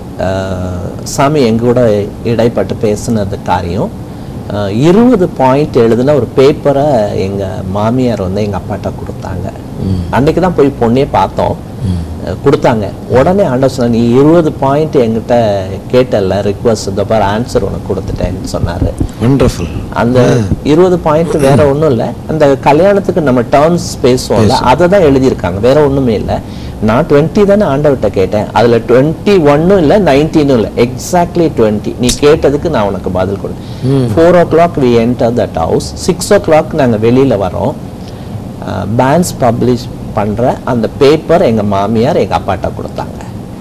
சாமி எங்கூட இடைப்பட்டு பேசுனது காரியம், இருபது பாயிண்ட் எழுதுன ஒரு பேப்பரை எங்கள் மாமியார் வந்து எங்கள் அப்பாட்ட கொடுத்தாங்க. அன்றைக்கு தான் போய் பொண்ணே பார்த்தோம், கொடுத்தாங்க. உடனே ஆண்டவர் சொன்னார், நீ இருபது பாயிண்ட் எங்கிட்ட கேட்டல ரிக்வஸ்ட், இந்த பார் ஆன்சர் உனக்கு கொடுத்துட்டேன்னு சொன்னார். அந்த இருபது பாயிண்ட் வேற ஒன்றும் இல்லை, அந்த கல்யாணத்துக்கு நம்ம டேர்ம்ஸ் பேசுவோம்ல அதை தான் எழுதியிருக்காங்க, வேற ஒன்றுமே இல்லை. நான் டுவெண்ட்டி தானே ஆண்டவர்கிட்ட கேட்டேன், அதில் டுவெண்ட்டி ஒன்னும் இல்லை நைன்டீனும் இல்லை, எக்ஸாக்ட்லி டுவெண்ட்டி. நீ கேட்டதுக்கு நான் உனக்கு பதில் கொடுத்தேன். Four O clock we enter that house. Six O clock நாங்கள் வெளியில் வரோம். பேன்ஸ் பப்ளிஷ் பண்ணுற அந்த பேப்பர் எங்கள் மாமியார் எங்கள் அப்பாட்ட கொடுத்தாங்க.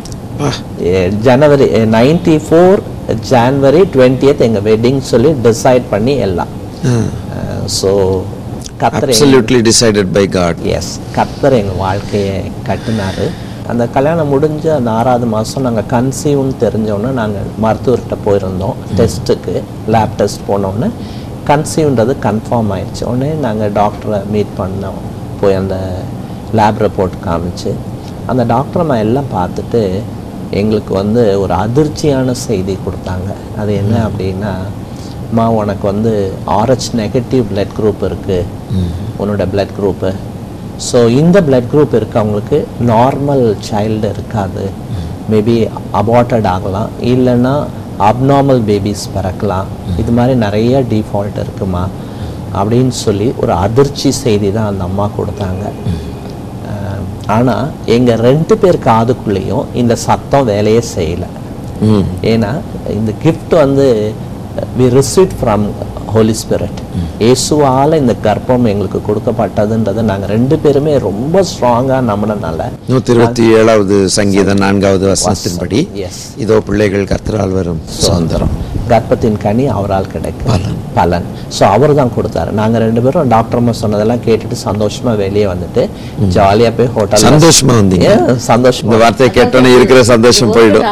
ஜனவரி நைன்டி ஃபோர் ஜான்வரி டுவெண்ட்டியத் எங்கள் வெட்டிங் சொல்லி டிசைட் பண்ணி எல்லாம். ஸோ கர்த்தர் absolutely decided by God. S, கர்த்தர் எங்கள் வாழ்க்கையை கட்டினார். அந்த கல்யாணம் முடிஞ்ச அந்த ஆறாவது மாதம் நாங்கள் கன்சீவ்னு தெரிஞ்சோன்னே நாங்கள் மருத்துவர்கிட்ட போயிருந்தோம் டெஸ்ட்டுக்கு. லேப் டெஸ்ட் போனோன்னே கன்சீவ்ன்றது கன்ஃபார்ம் ஆயிடுச்சு. உடனே நாங்கள் டாக்டரை மீட் பண்ணோம், போய் அந்த லேப் ரிப்போர்ட் காமிச்சு அந்த டாக்டர் அம்மா எல்லாம் பார்த்துட்டு எங்களுக்கு வந்து ஒரு அதிர்ச்சியான செய்தி கொடுத்தாங்க. அது என்ன அப்படின்னா, அம்மா உனக்கு வந்து ஆர்ஹெச் நெகட்டிவ் பிளட் குரூப் இருக்குது, உன்னோட பிளட் குரூப்பு. ஸோ இந்த பிளட் குரூப் இருக்கவங்களுக்கு நார்மல் சைல்டு இருக்காது, மேபி அபார்ட்டட் ஆகலாம், இல்லைன்னா அப்நார்மல் பேபிஸ் பிறக்கலாம், இது மாதிரி நிறைய டிஃபால்ட் இருக்குமா அப்படின்னு சொல்லி ஒரு அதிர்ச்சி செய்தி தான் அந்த அம்மா கொடுத்தாங்க. ஆனால் எங்கள் ரெண்டு பேர் காதுக்குள்ளேயும் இந்த சத்தம் வேலையே செய்யலை. ஏன்னா இந்த கிஃப்ட் வந்து we received from Holy Spirit. இயேசுவால் இந்த கர்ப்பம் எங்களுக்கு கொடுக்கப்பட்டதுன்றதை நாங்கள் ரெண்டு பேருமே ரொம்ப ஸ்ட்ராங்காக நம்பினனால நூற்றி இருபத்தி ஏழாவது சங்கீதம் நான்காவது வசனத்தின்படி, இதோ பிள்ளைகள் கர்த்தரால் வரும் சுதந்திரம், கர்ப்பத்தின் கனி அவரால் கிடைக்கும் பலன். ஸோ அவர் தான் கொடுத்தாரு. நாங்கள் ரெண்டு பேரும் டாக்டர் அம்மா சொன்னதெல்லாம் கேட்டுட்டு சந்தோஷமா வெளியே வந்துட்டு ஜாலியாக போய் ஹோட்டல் சந்தோஷமா வந்தீங்க. சந்தோஷமா இந்த வார்த்தையை கேட்டோன்னே இருக்கிற சந்தோஷம் போயிடும்.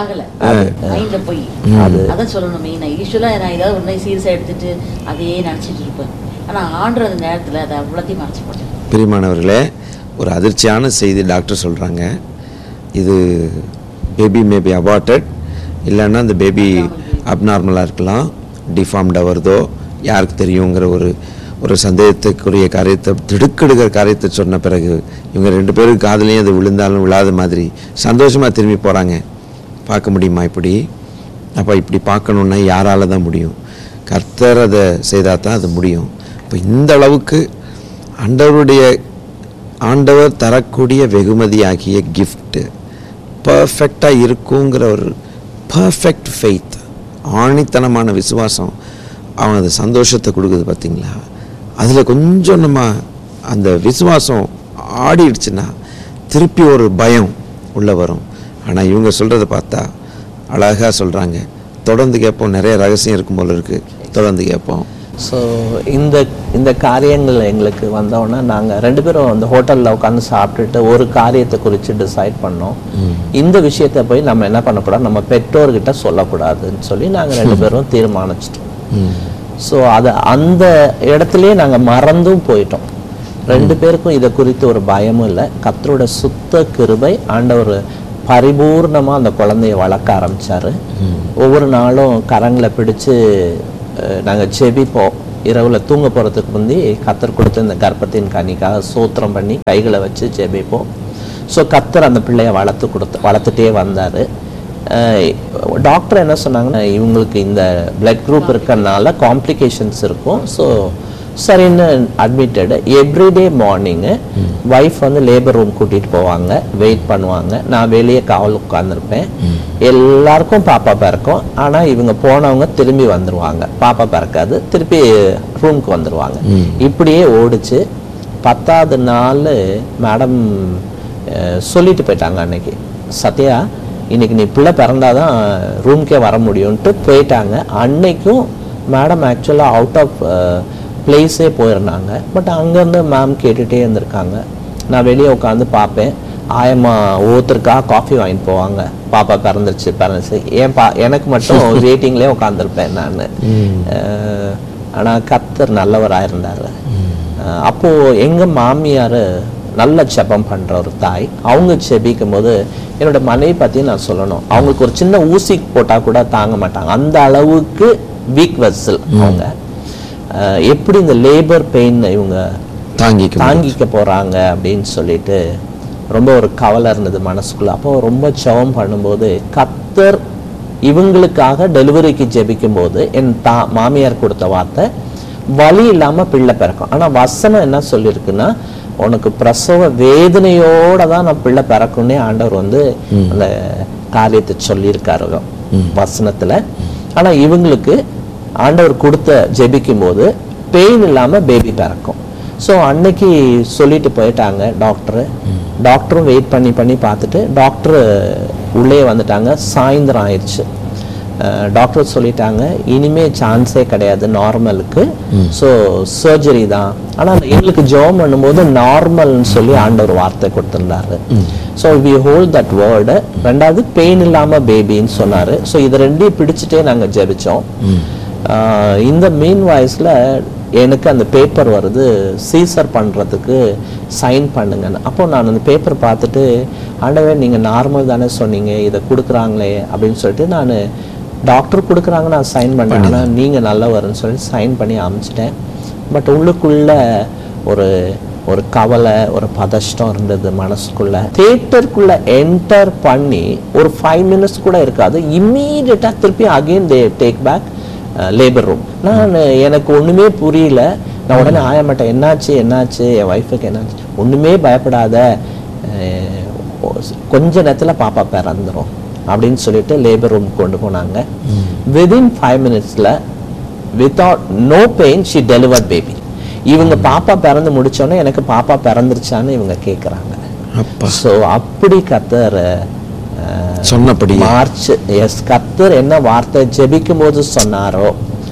போய் அது அதான் சொல்லணும். மெயினாக யூஸ்வலாக நான் ஏதாவது ஒன்றை சீரியஸாக எடுத்துட்டு அதையே நினச்சிட்டு இருப்பேன். ஆனால் ஆண்டு அந்த நேரத்தில் அதை அவ்வளோத்தையும் மறைச்சி போட்டேன். பிரியமானவர்களே, ஒரு அதிர்ச்சியான செய்தி டாக்டர் சொல்கிறாங்க. இது பேபி மேபி அபார்ட்டட், இல்லைன்னா அந்த பேபி அப்நார்மலாக இருக்கலாம், டிஃபார்ம்டாக வருதோ யாருக்கு தெரியுங்கிற ஒரு ஒரு சந்தேகத்துக்குரிய காரியத்தை, திடுக்கிடுகிற காரியத்தை சொன்ன பிறகு இவங்க ரெண்டு பேருக்கு காதலையும் அது விழுந்தாலும் விழாத மாதிரி சந்தோஷமாக திரும்பி போகிறாங்க. பார்க்க முடியுமா இப்படி? அப்போ இப்படி பார்க்கணுன்னா யாரால் தான் முடியும்? கர்த்தர் அதை செய்தால் தான் அது முடியும். இப்போ இந்த அளவுக்கு ஆண்டவருடைய ஆண்டவர் தரக்கூடிய வெகுமதியாகிய கிஃப்ட்டு பர்ஃபெக்டாக இருக்குங்கிற ஒரு பர்ஃபெக்ட் ஃபெய்த், ஆணித்தனமான விசுவாசம் அவன் அந்த சந்தோஷத்தை கொடுக்குது. பார்த்தீங்களா? அதில் கொஞ்சம் நம்ம அந்த விசுவாசம் ஆடிடுச்சுன்னா திருப்பி ஒரு பயம் உள்ளே வரும். ஆனால் இவங்க சொல்கிறத பார்த்தா அழகாக சொல்கிறாங்க. தொடர்ந்து கேட்போம், நிறைய ரகசியம் இருக்கும் போல இருக்குது, தொடர்ந்து கேட்போம். ஸோ இந்த இந்த காரியங்கள் எங்களுக்கு வந்தோடனே நாங்கள் ரெண்டு பேரும் அந்த ஹோட்டலில் உட்காந்து சாப்பிட்டுட்டு ஒரு காரியத்தை குறித்து டிசைட் பண்ணோம். இந்த விஷயத்தை போய் நம்ம என்ன பண்ணக்கூடாது, நம்ம பெற்றோர்கிட்ட சொல்லக்கூடாதுன்னு சொல்லி நாங்கள் ரெண்டு பேரும் தீர்மானிச்சிட்டோம். ஸோ அதை அந்த இடத்துலையே நாங்கள் மறந்தும் போயிட்டோம். ரெண்டு பேருக்கும் இதை குறித்து ஒரு பயமும் இல்லை. கர்த்தரோட சுத்த கிருபை, ஆண்டவர் பரிபூர்ணமாக அந்த குழந்தைய வளர்க்க ஆரம்பித்தார். ஒவ்வொரு நாளும் கரங்களை பிடிச்சு நாங்கள் செபிப்போம். இரவில் தூங்க போகிறதுக்கு முந்தி கர்த்தர் கொடுத்த இந்த கர்ப்பத்தின் கனிக்காக சோத்திரம் பண்ணி கைகளை வச்சு ஜெபிப்போம். ஸோ கர்த்தர் அந்த பிள்ளையை வளர்த்து கொடுத்து வளர்த்துட்டே வந்தார். டாக்டர் என்ன சொன்னாங்கன்னா, இவங்களுக்கு இந்த பிளட் குரூப் இருக்கிறதுனால காம்ப்ளிகேஷன்ஸ் இருக்கும். ஸோ சரின்னு அட்மிட்டடு. எவ்ரிடே மார்னிங்கு ஒய்ஃப் வந்து லேபர் ரூம் கூட்டிகிட்டு போவாங்க, வெயிட் பண்ணுவாங்க. நான் வெளியே காவல் உட்காந்துருப்பேன். எல்லாருக்கும் பாப்பா பிறக்கும், ஆனால் இவங்க போனவங்க திரும்பி வந்துடுவாங்க, பாப்பா பிறக்காது, திருப்பி ரூமுக்கு வந்துடுவாங்க. இப்படியே ஓடிச்சு. பத்தாவது நாள் மேடம் சொல்லிட்டு போயிட்டாங்க, அன்னைக்கு சத்யா இன்னைக்கு நீ பிள்ளை பிறந்தாதான் ரூம்க்கே வர முடியும்ன்ட்டு போயிட்டாங்க. அன்னைக்கும் மேடம் ஆக்சுவலாக அவுட் ஆஃப் பிளேஸே போயிருந்தாங்க. பட் அங்கேருந்து மேம் கேட்டுகிட்டே இருந்திருக்காங்க. நான் வெளியே உட்காந்து பார்ப்பேன், ஆயம்மா ஒவ்வொருத்தருக்கா காஃபி வாங்கிட்டு போவாங்க, பாப்பா பிறந்துருச்சு பிறந்துச்சு. ஏன் பா எனக்கு மட்டும் வெயிட்டிங்லேயே உட்காந்துருப்பேன் நான். ஆனால் கர்த்தர் நல்லவராக இருந்தார். அப்போது எங்கள் மாமியார் நல்ல ஜெபம் பண்ணுற ஒரு தாய். அவங்க ஜெபிக்கும் போது என்னோட மனைவி பற்றி நான் சொல்லணும், அவங்களுக்கு ஒரு சின்ன ஊசி போட்டால் கூட தாங்க மாட்டாங்க, அந்த அளவுக்கு வீக் வெசல் அவங்க. எப்படி இந்த லேபர் பெயின் இவங்க தாங்கிக்க தாங்கிக்க போகிறாங்க அப்படின்னு சொல்லிட்டு ரொம்ப ஒரு கவலை இருந்தது மனசுக்குள்ள. அப்போ ரொம்ப ஜெபம் பண்ணும்போது கர்த்தர் இவங்களுக்காக டெலிவரிக்கு ஜெபிக்கும் போது என் தா மாமியார் கொடுத்த வார்த்தை, வலி இல்லாமல் பிள்ளை பிறக்கும். ஆனால் வசனம் என்ன சொல்லியிருக்குன்னா, உனக்கு பிரசவ வேதனையோட தான் நான் பிள்ளை பிறக்கும்னே ஆண்டவர் வந்து அந்த காரியத்தை சொல்லியிருக்காரு வசனத்துல. ஆனா இவங்களுக்கு ஆண்டவர் கொடுத்த ஜெபிக்கும் போது பெயின் இல்லாம பேபி பிறக்கும். ஸோ அன்னைக்கு சொல்லிட்டு போயிட்டாங்க டாக்டரு. டாக்டரும் வெயிட் பண்ணி பண்ணி பார்த்துட்டு டாக்டரு உள்ளே வந்துட்டாங்க. சாயந்தரம் ஆயிடுச்சு. டாக்டர் சொல்லிட்டாங்க, இனிமே சான்ஸே கிடையாது நார்மலுக்கு, ஸோ சர்ஜரி தான். ஆனால் எங்களுக்கு ஜெபம் பண்ணும்போது நார்மல்னு சொல்லி ஆண்டவர் வார்த்தை கொடுத்துருந்தாரு. So we hold that word. ரெண்டாவது பெயின் இல்லாமல் பேபின்னு சொன்னார். ஸோ இது ரெண்டையும் பிடிச்சிட்டே நாங்கள் ஜெபிச்சோம். இந்த மீன் வாய்ஸில் எனக்கு அந்த பேப்பர் வருது சீசர் பண்ணுறதுக்கு சைன் பண்ணுங்கன்னு. அப்போ நான் அந்த பேப்பர் பார்த்துட்டு, ஆண்டவே நீங்கள் நார்மல் தானே சொன்னீங்க, இதை கொடுக்குறாங்களே அப்படின்னு சொல்லிட்டு நான் டாக்டர் கொடுக்குறாங்க நான் சைன் பண்ணேன், ஆனால் நீங்கள் நல்லவர்னு சொல்லி சைன் பண்ணி அனுப்பிச்சிட்டேன். பட் உள்ளுக்குள்ள ஒரு ஒரு கவலை, ஒரு பதஷ்டம் இருந்தது மனசுக்குள்ள. தியேட்டருக்குள்ள என்டர் பண்ணி ஒரு ஃபைவ் மினிட்ஸ் கூட இருக்காது, இம்மீடியட்டாக திருப்பி again they take back labour room. நான் எனக்கு ஒன்றுமே புரியல. நான் உடனே ஆய மாட்டேன், என்னாச்சு என்னாச்சு என் ஒய்ஃபுக்கு என்னாச்சு, ஒன்றுமே பயப்படாத, கொஞ்ச நேரத்தில் பாப்பா பிறந்துடும் அப்படின்னு சொல்லிட்டு லேபர் ரூம் கொண்டு போனாங்க. விதின் ஃபைவ் மினிட்ஸில் without no pain she delivered baby. இவங்க பாப்பா பிறந்து முடிச்சோன்னே எனக்கு பாப்பா பிறந்துருச்சான்னு இவங்க கேட்குறாங்க. ஸோ அப்படி கர்த்தர் சொன்னபடி மார்ச் எஸ் கர்த்தர் என்ன வார்த்தை ஜெபிக்கும் போது சொன்னாரோ,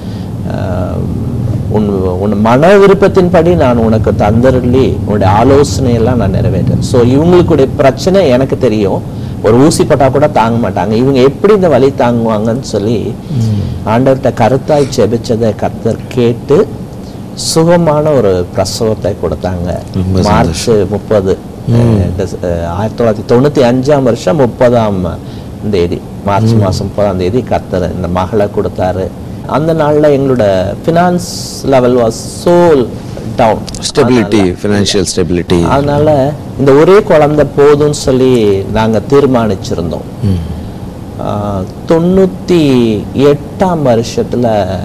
உன் உன் மன விருப்பத்தின்படி நான் உனக்கு தந்தருளி உன்னுடைய ஆலோசனையெல்லாம் நான் நிறைவேற்றேன். ஸோ இவங்களுக்குடைய பிரச்சனை எனக்கு தெரியும், ஒரு ஊசி போட்டா கூட தாங்க மாட்டாங்க, இவங்க எப்படி இந்த வலி தாங்குவாங்கன்னு சொல்லி ஆண்டவர்கிட்ட கருத்தாய் ஜெபிச்சதை கர்த்தர் கேட்டு சுகமான ஒரு பிரசவத்தை கொடுத்தாங்க. மார்ச் முப்பது ஆயிரத்தி தொள்ளாயிரத்தி தொண்ணூத்தி அஞ்சாம் வருஷம் முப்பதாம் தேதி மார்ச் மாசம் முப்பதாம் தேதி கர்த்தர் இந்த மகளை கொடுத்தாரு. அந்த நாள்ல எங்களோட finance level was so down, stability, financial stability. அதனால இந்த ஒரே குழந்தை போதும்னு சொல்லி நாங்க தீர்மானிச்சிருந்தோம். தொண்ணூத்தி எட்டாம் வருஷத்துல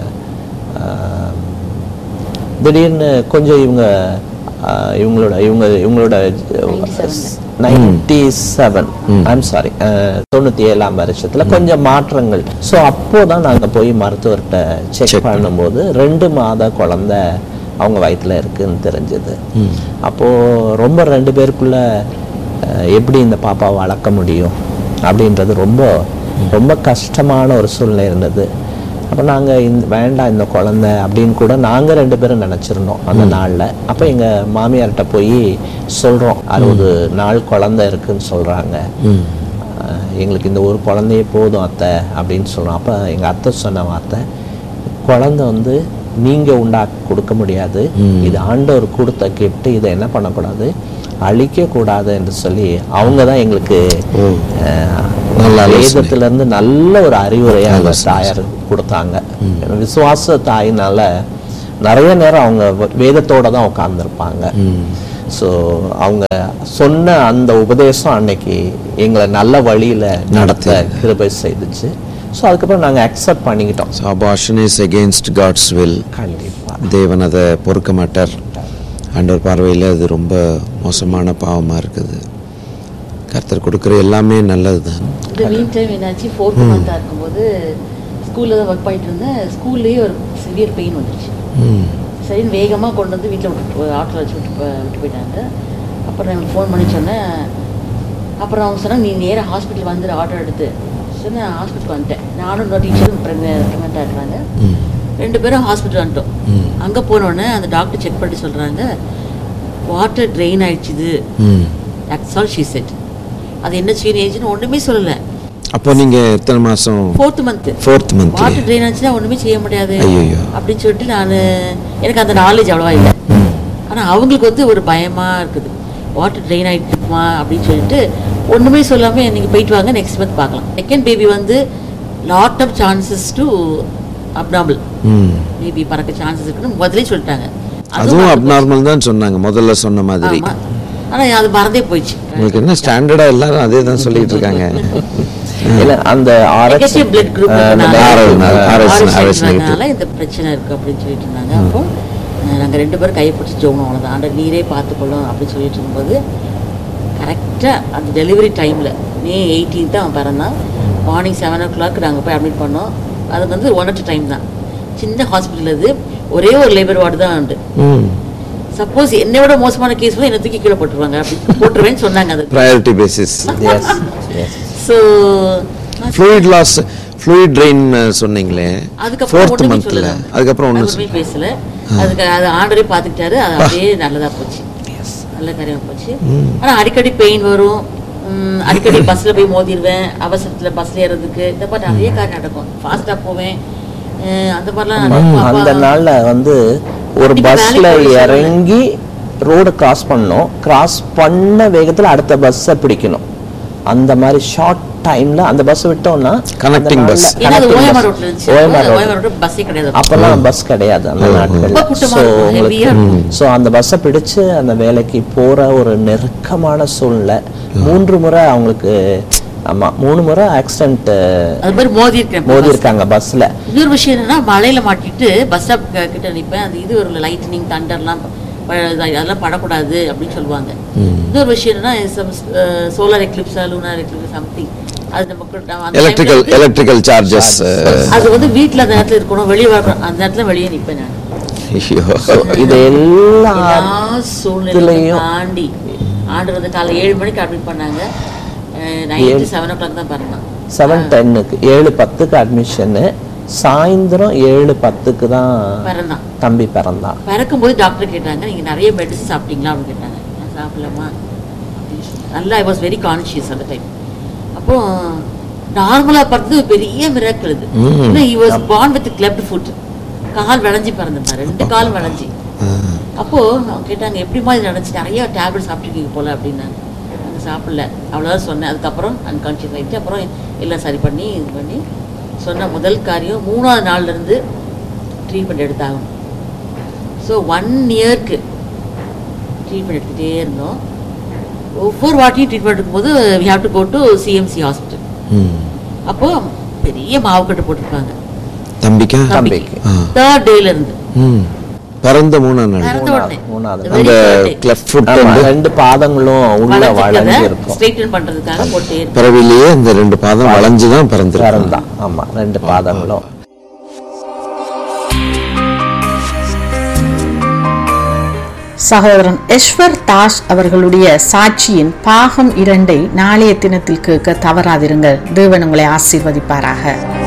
திடீர்னு கொஞ்சம் இவங்க இவங்களோட இவங்க இவங்களோட நைன்டி செவன் ஐம் சாரி தொண்ணூத்தி ஏழாம் வருஷத்துல கொஞ்சம் மாற்றங்கள். ஸோ அப்போதான் நாங்க போய் மருத்துவர்கிட்ட செக் பண்ணும்போது ரெண்டு மாத குழந்தை அவங்க வயிற்றுல இருக்குன்னு தெரிஞ்சது. அப்போ ரொம்ப ரெண்டு பேருக்குள்ள எப்படி இந்த பாப்பாவை வளர்க்க முடியும் அப்படின்றது ரொம்ப ரொம்ப கஷ்டமான ஒரு சூழ்நிலை இருந்தது. அப்போ நாங்கள் இந்த வேண்டாம் இந்த குழந்தை அப்படின்னு கூட நாங்கள் ரெண்டு பேரும் நினச்சிருந்தோம் அந்த நாளில். அப்போ எங்கள் மாமியார்கிட்ட போய் சொல்கிறோம், அறுபது நாள் குழந்தை இருக்குன்னு சொல்கிறாங்க, எங்களுக்கு இந்த ஒரு குழந்தையே போதும் அத்தை அப்படின்னு சொல்கிறோம். அப்போ எங்கள் அத்தை சொன்ன வார்த்தை, குழந்தை வந்து நீங்கள் உண்டாக்கி கொடுக்க முடியாது, இது ஆண்டவர் கொடுத்த கிஃப்ட், இதை என்ன பண்ணக்கூடாது, அழிக்கக்கூடாது என்று சொல்லி அவங்க தான் எங்களுக்கு வேதத்துல இருந்து நல்ல ஒரு அறிவுரையை அவங்க தாயார் கொடுத்தாங்க. விசுவாச தாயினால நிறைய நேரம் அவங்க வேதத்தோட தான் உட்கார்ந்துருப்பாங்க. ஸோ அவங்க சொன்ன அந்த உபதேசம் அன்னைக்கு எங்களை நல்ல வழியில நடத்த கிருபை செய்துச்சு. ஸோ அதுக்கப்புறம் நாங்கள் அக்செப்ட் பண்ணிக்கிட்டோம். So abortion is against God's will. கண்டிப்பாக தேவன் அதை பொறுக்க மாட்டார். ஆண்டவர் பார்வையில் அது ரொம்ப மோசமான பாவமாக இருக்குது. கர்த்தர் கொடுக்குற எல்லாமே நல்லது தான். இந்த மீன் டைம் என்னாச்சு, ஃபோர்த் மந்த்தாக இருக்கும்போது ஸ்கூலில் தான் ஒர்க் பண்ணிட்டு இருந்தேன். ஸ்கூல்லேயே ஒரு சிவியர் பெயின் வந்துடுச்சு. சரின்னு வேகமாக கொண்டு வந்து வீட்டில் விட்டு ஆட்டோ வச்சு விட்டு விட்டு போயிட்டாங்க. அப்புறம் எனக்கு ஃபோன் பண்ணி சொன்னேன். அப்புறம் அவங்க சொன்னாங்க, நீ நேராக ஹாஸ்பிட்டல் வந்துடு ஆட்டோ எடுத்து. சொன்னேன், ஹாஸ்பிட்டல் வந்துட்டேன். நானும் இன்னொரு டீச்சரும் ப்ரெக்னெண்ட்டாக இருக்கிறாங்க. ரெண்டு பேரும் ஹாஸ்பிட்டல் வந்துட்டோம். அங்கே போனோடனே அந்த டாக்டர் செக் பண்ணி சொல்கிறாங்க, water train ஆயிடுச்சுது. That's all she said. அது என்ன சீன் ஏஜ்னு ஒன்றுமே சொல்லலை. அப்போ நீங்கள் எத்தனை மாதம்? Fourth month. Fourth month water train ஆச்சுன்னா ஒன்றுமே செய்ய முடியாது ஐயோ அப்படின்னு சொல்லிட்டு நான், எனக்கு அந்த நாலேஜ் அவ்வளோவா இல்லை. ஆனால் அவங்களுக்கு வந்து ஒரு பயமாக இருக்குது, வாட்டர் ட்ரெயின் ஆகிட்டுமா அப்படின்னு சொல்லிட்டு ஒன்றுமே சொல்லாமல் நீங்கள் போயிட்டு வாங்க, நெக்ஸ்ட் மந்த் பார்க்கலாம். செகண்ட் பேபி வந்து lot of chances to abnormal baby பறக்க சான்சஸ் இருக்குன்னு முதலே சொல்லிட்டாங்க. அதுவும் அப்நார்மல் தான் சொன்னாங்க முதல்ல சொன்ன மாதிரி. ஆனால் அது மறந்தே போயிடுச்சு. உங்களுக்கு என்ன ஸ்டாண்டர்டாக எல்லாரும் அதே தான் சொல்லிட்டு இருக்காங்க. இல்லை அந்த பிளட் குரூப் ஆர்எஸ்னால இந்த பிரச்சனை இருக்குது அப்படின்னு சொல்லிட்டு இருந்தாங்க. அப்போ நாங்கள் ரெண்டு பேரும் கைப்பிடிச்சி ஜோகணும், அவ்வளோதான், ஆண்டர் நீரே பார்த்துக்கொள்ளும் அப்படின்னு சொல்லிட்டு இருக்கும்போது கரெக்டாக அந்த டெலிவரி டைமில் மே எயிட்டீன்த்து அவன் பிறந்தான். மார்னிங் செவன் ஓ கிளாக் நாங்கள் போய் அட்மிட் பண்ணோம். அது வந்து ஒன் அட் டைம் தான், சின்ன ஹாஸ்பிட்டல். அது ஒரே ஒரு லேபர் வார்டு தான் உண்டு. சப்போஸ் என்னை விட மோசமான கேஸ் என்ன தூக்கி கீழே போட்டுருவாங்க, அப்படி போட்டுருவேன்னு சொன்னாங்க. அது priority basis. So fluid loss, fluid train சொன்னீங்களே, ஃபோர்த் மந்த்ல அதுக்கப்புறம் ஒன்றுமே பேசல. அதுக்கு அது ஆண்டரே பார்த்துக்கிட்டாரு. அது அப்படியே நல்லதாக போச்சு, நல்ல காரியமாக போச்சு. ஆனால் அடிக்கடி பெயின் வரும், அடிக்கடி பஸ்ஸில் போய் மோதிடுவேன், அவசரத்தில் பஸ்ஸில் ஏறதுக்கு இந்த மாதிரி நிறைய காரியம் நடக்கும். ஃபாஸ்ட்டாக போவேன், அந்த மாதிரிலாம். அந்த நாளில் வந்து ஒரு நீங்க பஸ்ல வேலைக்கு போய் இறங்கி ரோடு கிராஸ் பண்ணணும், கிராஸ் பண்ண வேகத்துல அடுத்த பஸ்ஸை பிடிக்கணும். அந்த மாதிரி ஷார்ட் டைம்ல அந்த பஸ் விட்டோம்னா Connecting bus. ஏன்னா அது ஓஎம்ஆர் ரோட்ல இருந்துச்சு. ஓஎம்ஆர் ஓஎம்ஆர் ரோட் பஸ்ஸே கிடையாது. அப்பெல்லாம் பஸ் கிடையாது அந்த நாட்கள். ரொம்ப கூட்டமா ஸோ இருக்கும், heavy-ஆ இருக்கும். ஸோ அந்த பஸ்ஸை பிடிச்சு அந்த வேலைக்கு போற ஒரு நெருக்கமான சூழ்நிலை. மூன்று முறை அவங்களுக்கு ஆமா மூணு முறை ஆக்சிடென்ட் அது மாதிரி மோதி இருக்கேன் மோதி இருக்காங்க பஸ்ல. இன்னொரு விஷயம் என்னன்னா, மழையில மாட்டிட்டு பஸ் ஸ்டாப் கிட்ட நிற்பேன். அந்த இது ஒரு லைட்னிங் தண்டர்லாம் அதெல்லாம் படக்கூடாது அப்படின்னு சொல்லுவாங்க. இன்னொரு விஷயம் என்னன்னா, solar Eclipse lunar Eclipse something அது நமக்கு அந்த எலக்ட்ரிக்கல் எலக்ட்ரிக்கல் சார்ஜஸ் அது வந்து வீட்டில் அந்த நேரத்தில் இருக்கணும், வெளியே வரணும். அந்த நேரத்தில் வெளியே நிற்பேன் நான். இது எல்லா சூழ்நிலையும் தாண்டி ஆண்டு வந்து காலை ஏழு மணிக்கு அட்மிட் பண்ணாங்க. நைட்டு செவன் ஓ கிளாக் தான் பிறந்தான். செவன் டென்னுக்கு ஏழு பத்துக்கு அட்மிஷனு, சாயந்தரம் ஏழு பத்துக்கு தான் பிறந்தான் தம்பி பிறந்தான். பிறக்கும் போது டாக்டர் கேட்டாங்க, நீங்கள் நிறைய மெடிசன் சாப்பிட்டீங்களா அப்படின்னு கேட்டாங்க. நான் சாப்பிடலாமா அப்படின்னு சொன்னேன். நல்லா ஐ வாஸ் வெரி கான்ஷியஸ் அந்த டைம். அப்போ நார்மலாக பிறந்தது பெரிய மிராக்கிள் இது. இன்னும் he was born with clubbed food. கால் விளைஞ்சி பிறந்திருந்தான், ரெண்டு கால் விளைஞ்சி. அப்போது அவங்க கேட்டாங்க, எப்படிமா இது நினச்சி நிறைய டேப்லெட் சாப்பிட்ருக்கீங்க போல அப்படின்னாங்க. நாங்கள் சாப்பிடல, அவ்வளோதான் சொன்னேன். அதுக்கப்புறம் அன்கான்ஷியஸ் ஆகிட்டு அப்புறம் எல்லாம் சரி பண்ணி இது பண்ணி சொன்ன முதல் காரியம் மூணாவது நாள்லேருந்து ட்ரீட்மெண்ட் எடுத்தாகணும். ஸோ ஒன் இயர்க்கு ட்ரீட்மெண்ட் எடுத்துகிட்டே இருந்தோம். ஒவ்வொரு வாட்டியும் ட்ரீட்மெண்ட் எடுக்கும்போது we have to go to CMC hospital. அப்போது பெரிய மாவுக்கட்டு போட்டிருப்பாங்க தம்பிக்கா தம்பிக்கு தேர்ட் டேல இருந்து பிறந்த மூணாம் நாள் பிறந்த உடனே மூணாவது அந்த கிளெஃப்ட் ஃபுட் ரெண்டு பாதங்களும் உள்ள வளைஞ்சு இருக்கும். ஸ்ட்ரைட்டன் பண்றதுக்காக போட்டே இருக்கு. பிறவிலேயே இந்த ரெண்டு பாதம் வளைஞ்சு தான் பிறந்தான். ஆமா, ரெண்டு பாதங்களும். சகோதரன் ஈஸ்வர் தாஸ் அவர்களுடைய சாட்சியின் பாகம் இரண்டை நாளைய தினத்தில் கேட்க தவறாதிருங்கள். தேவன் உங்களை ஆசீர்வதிப்பாராக.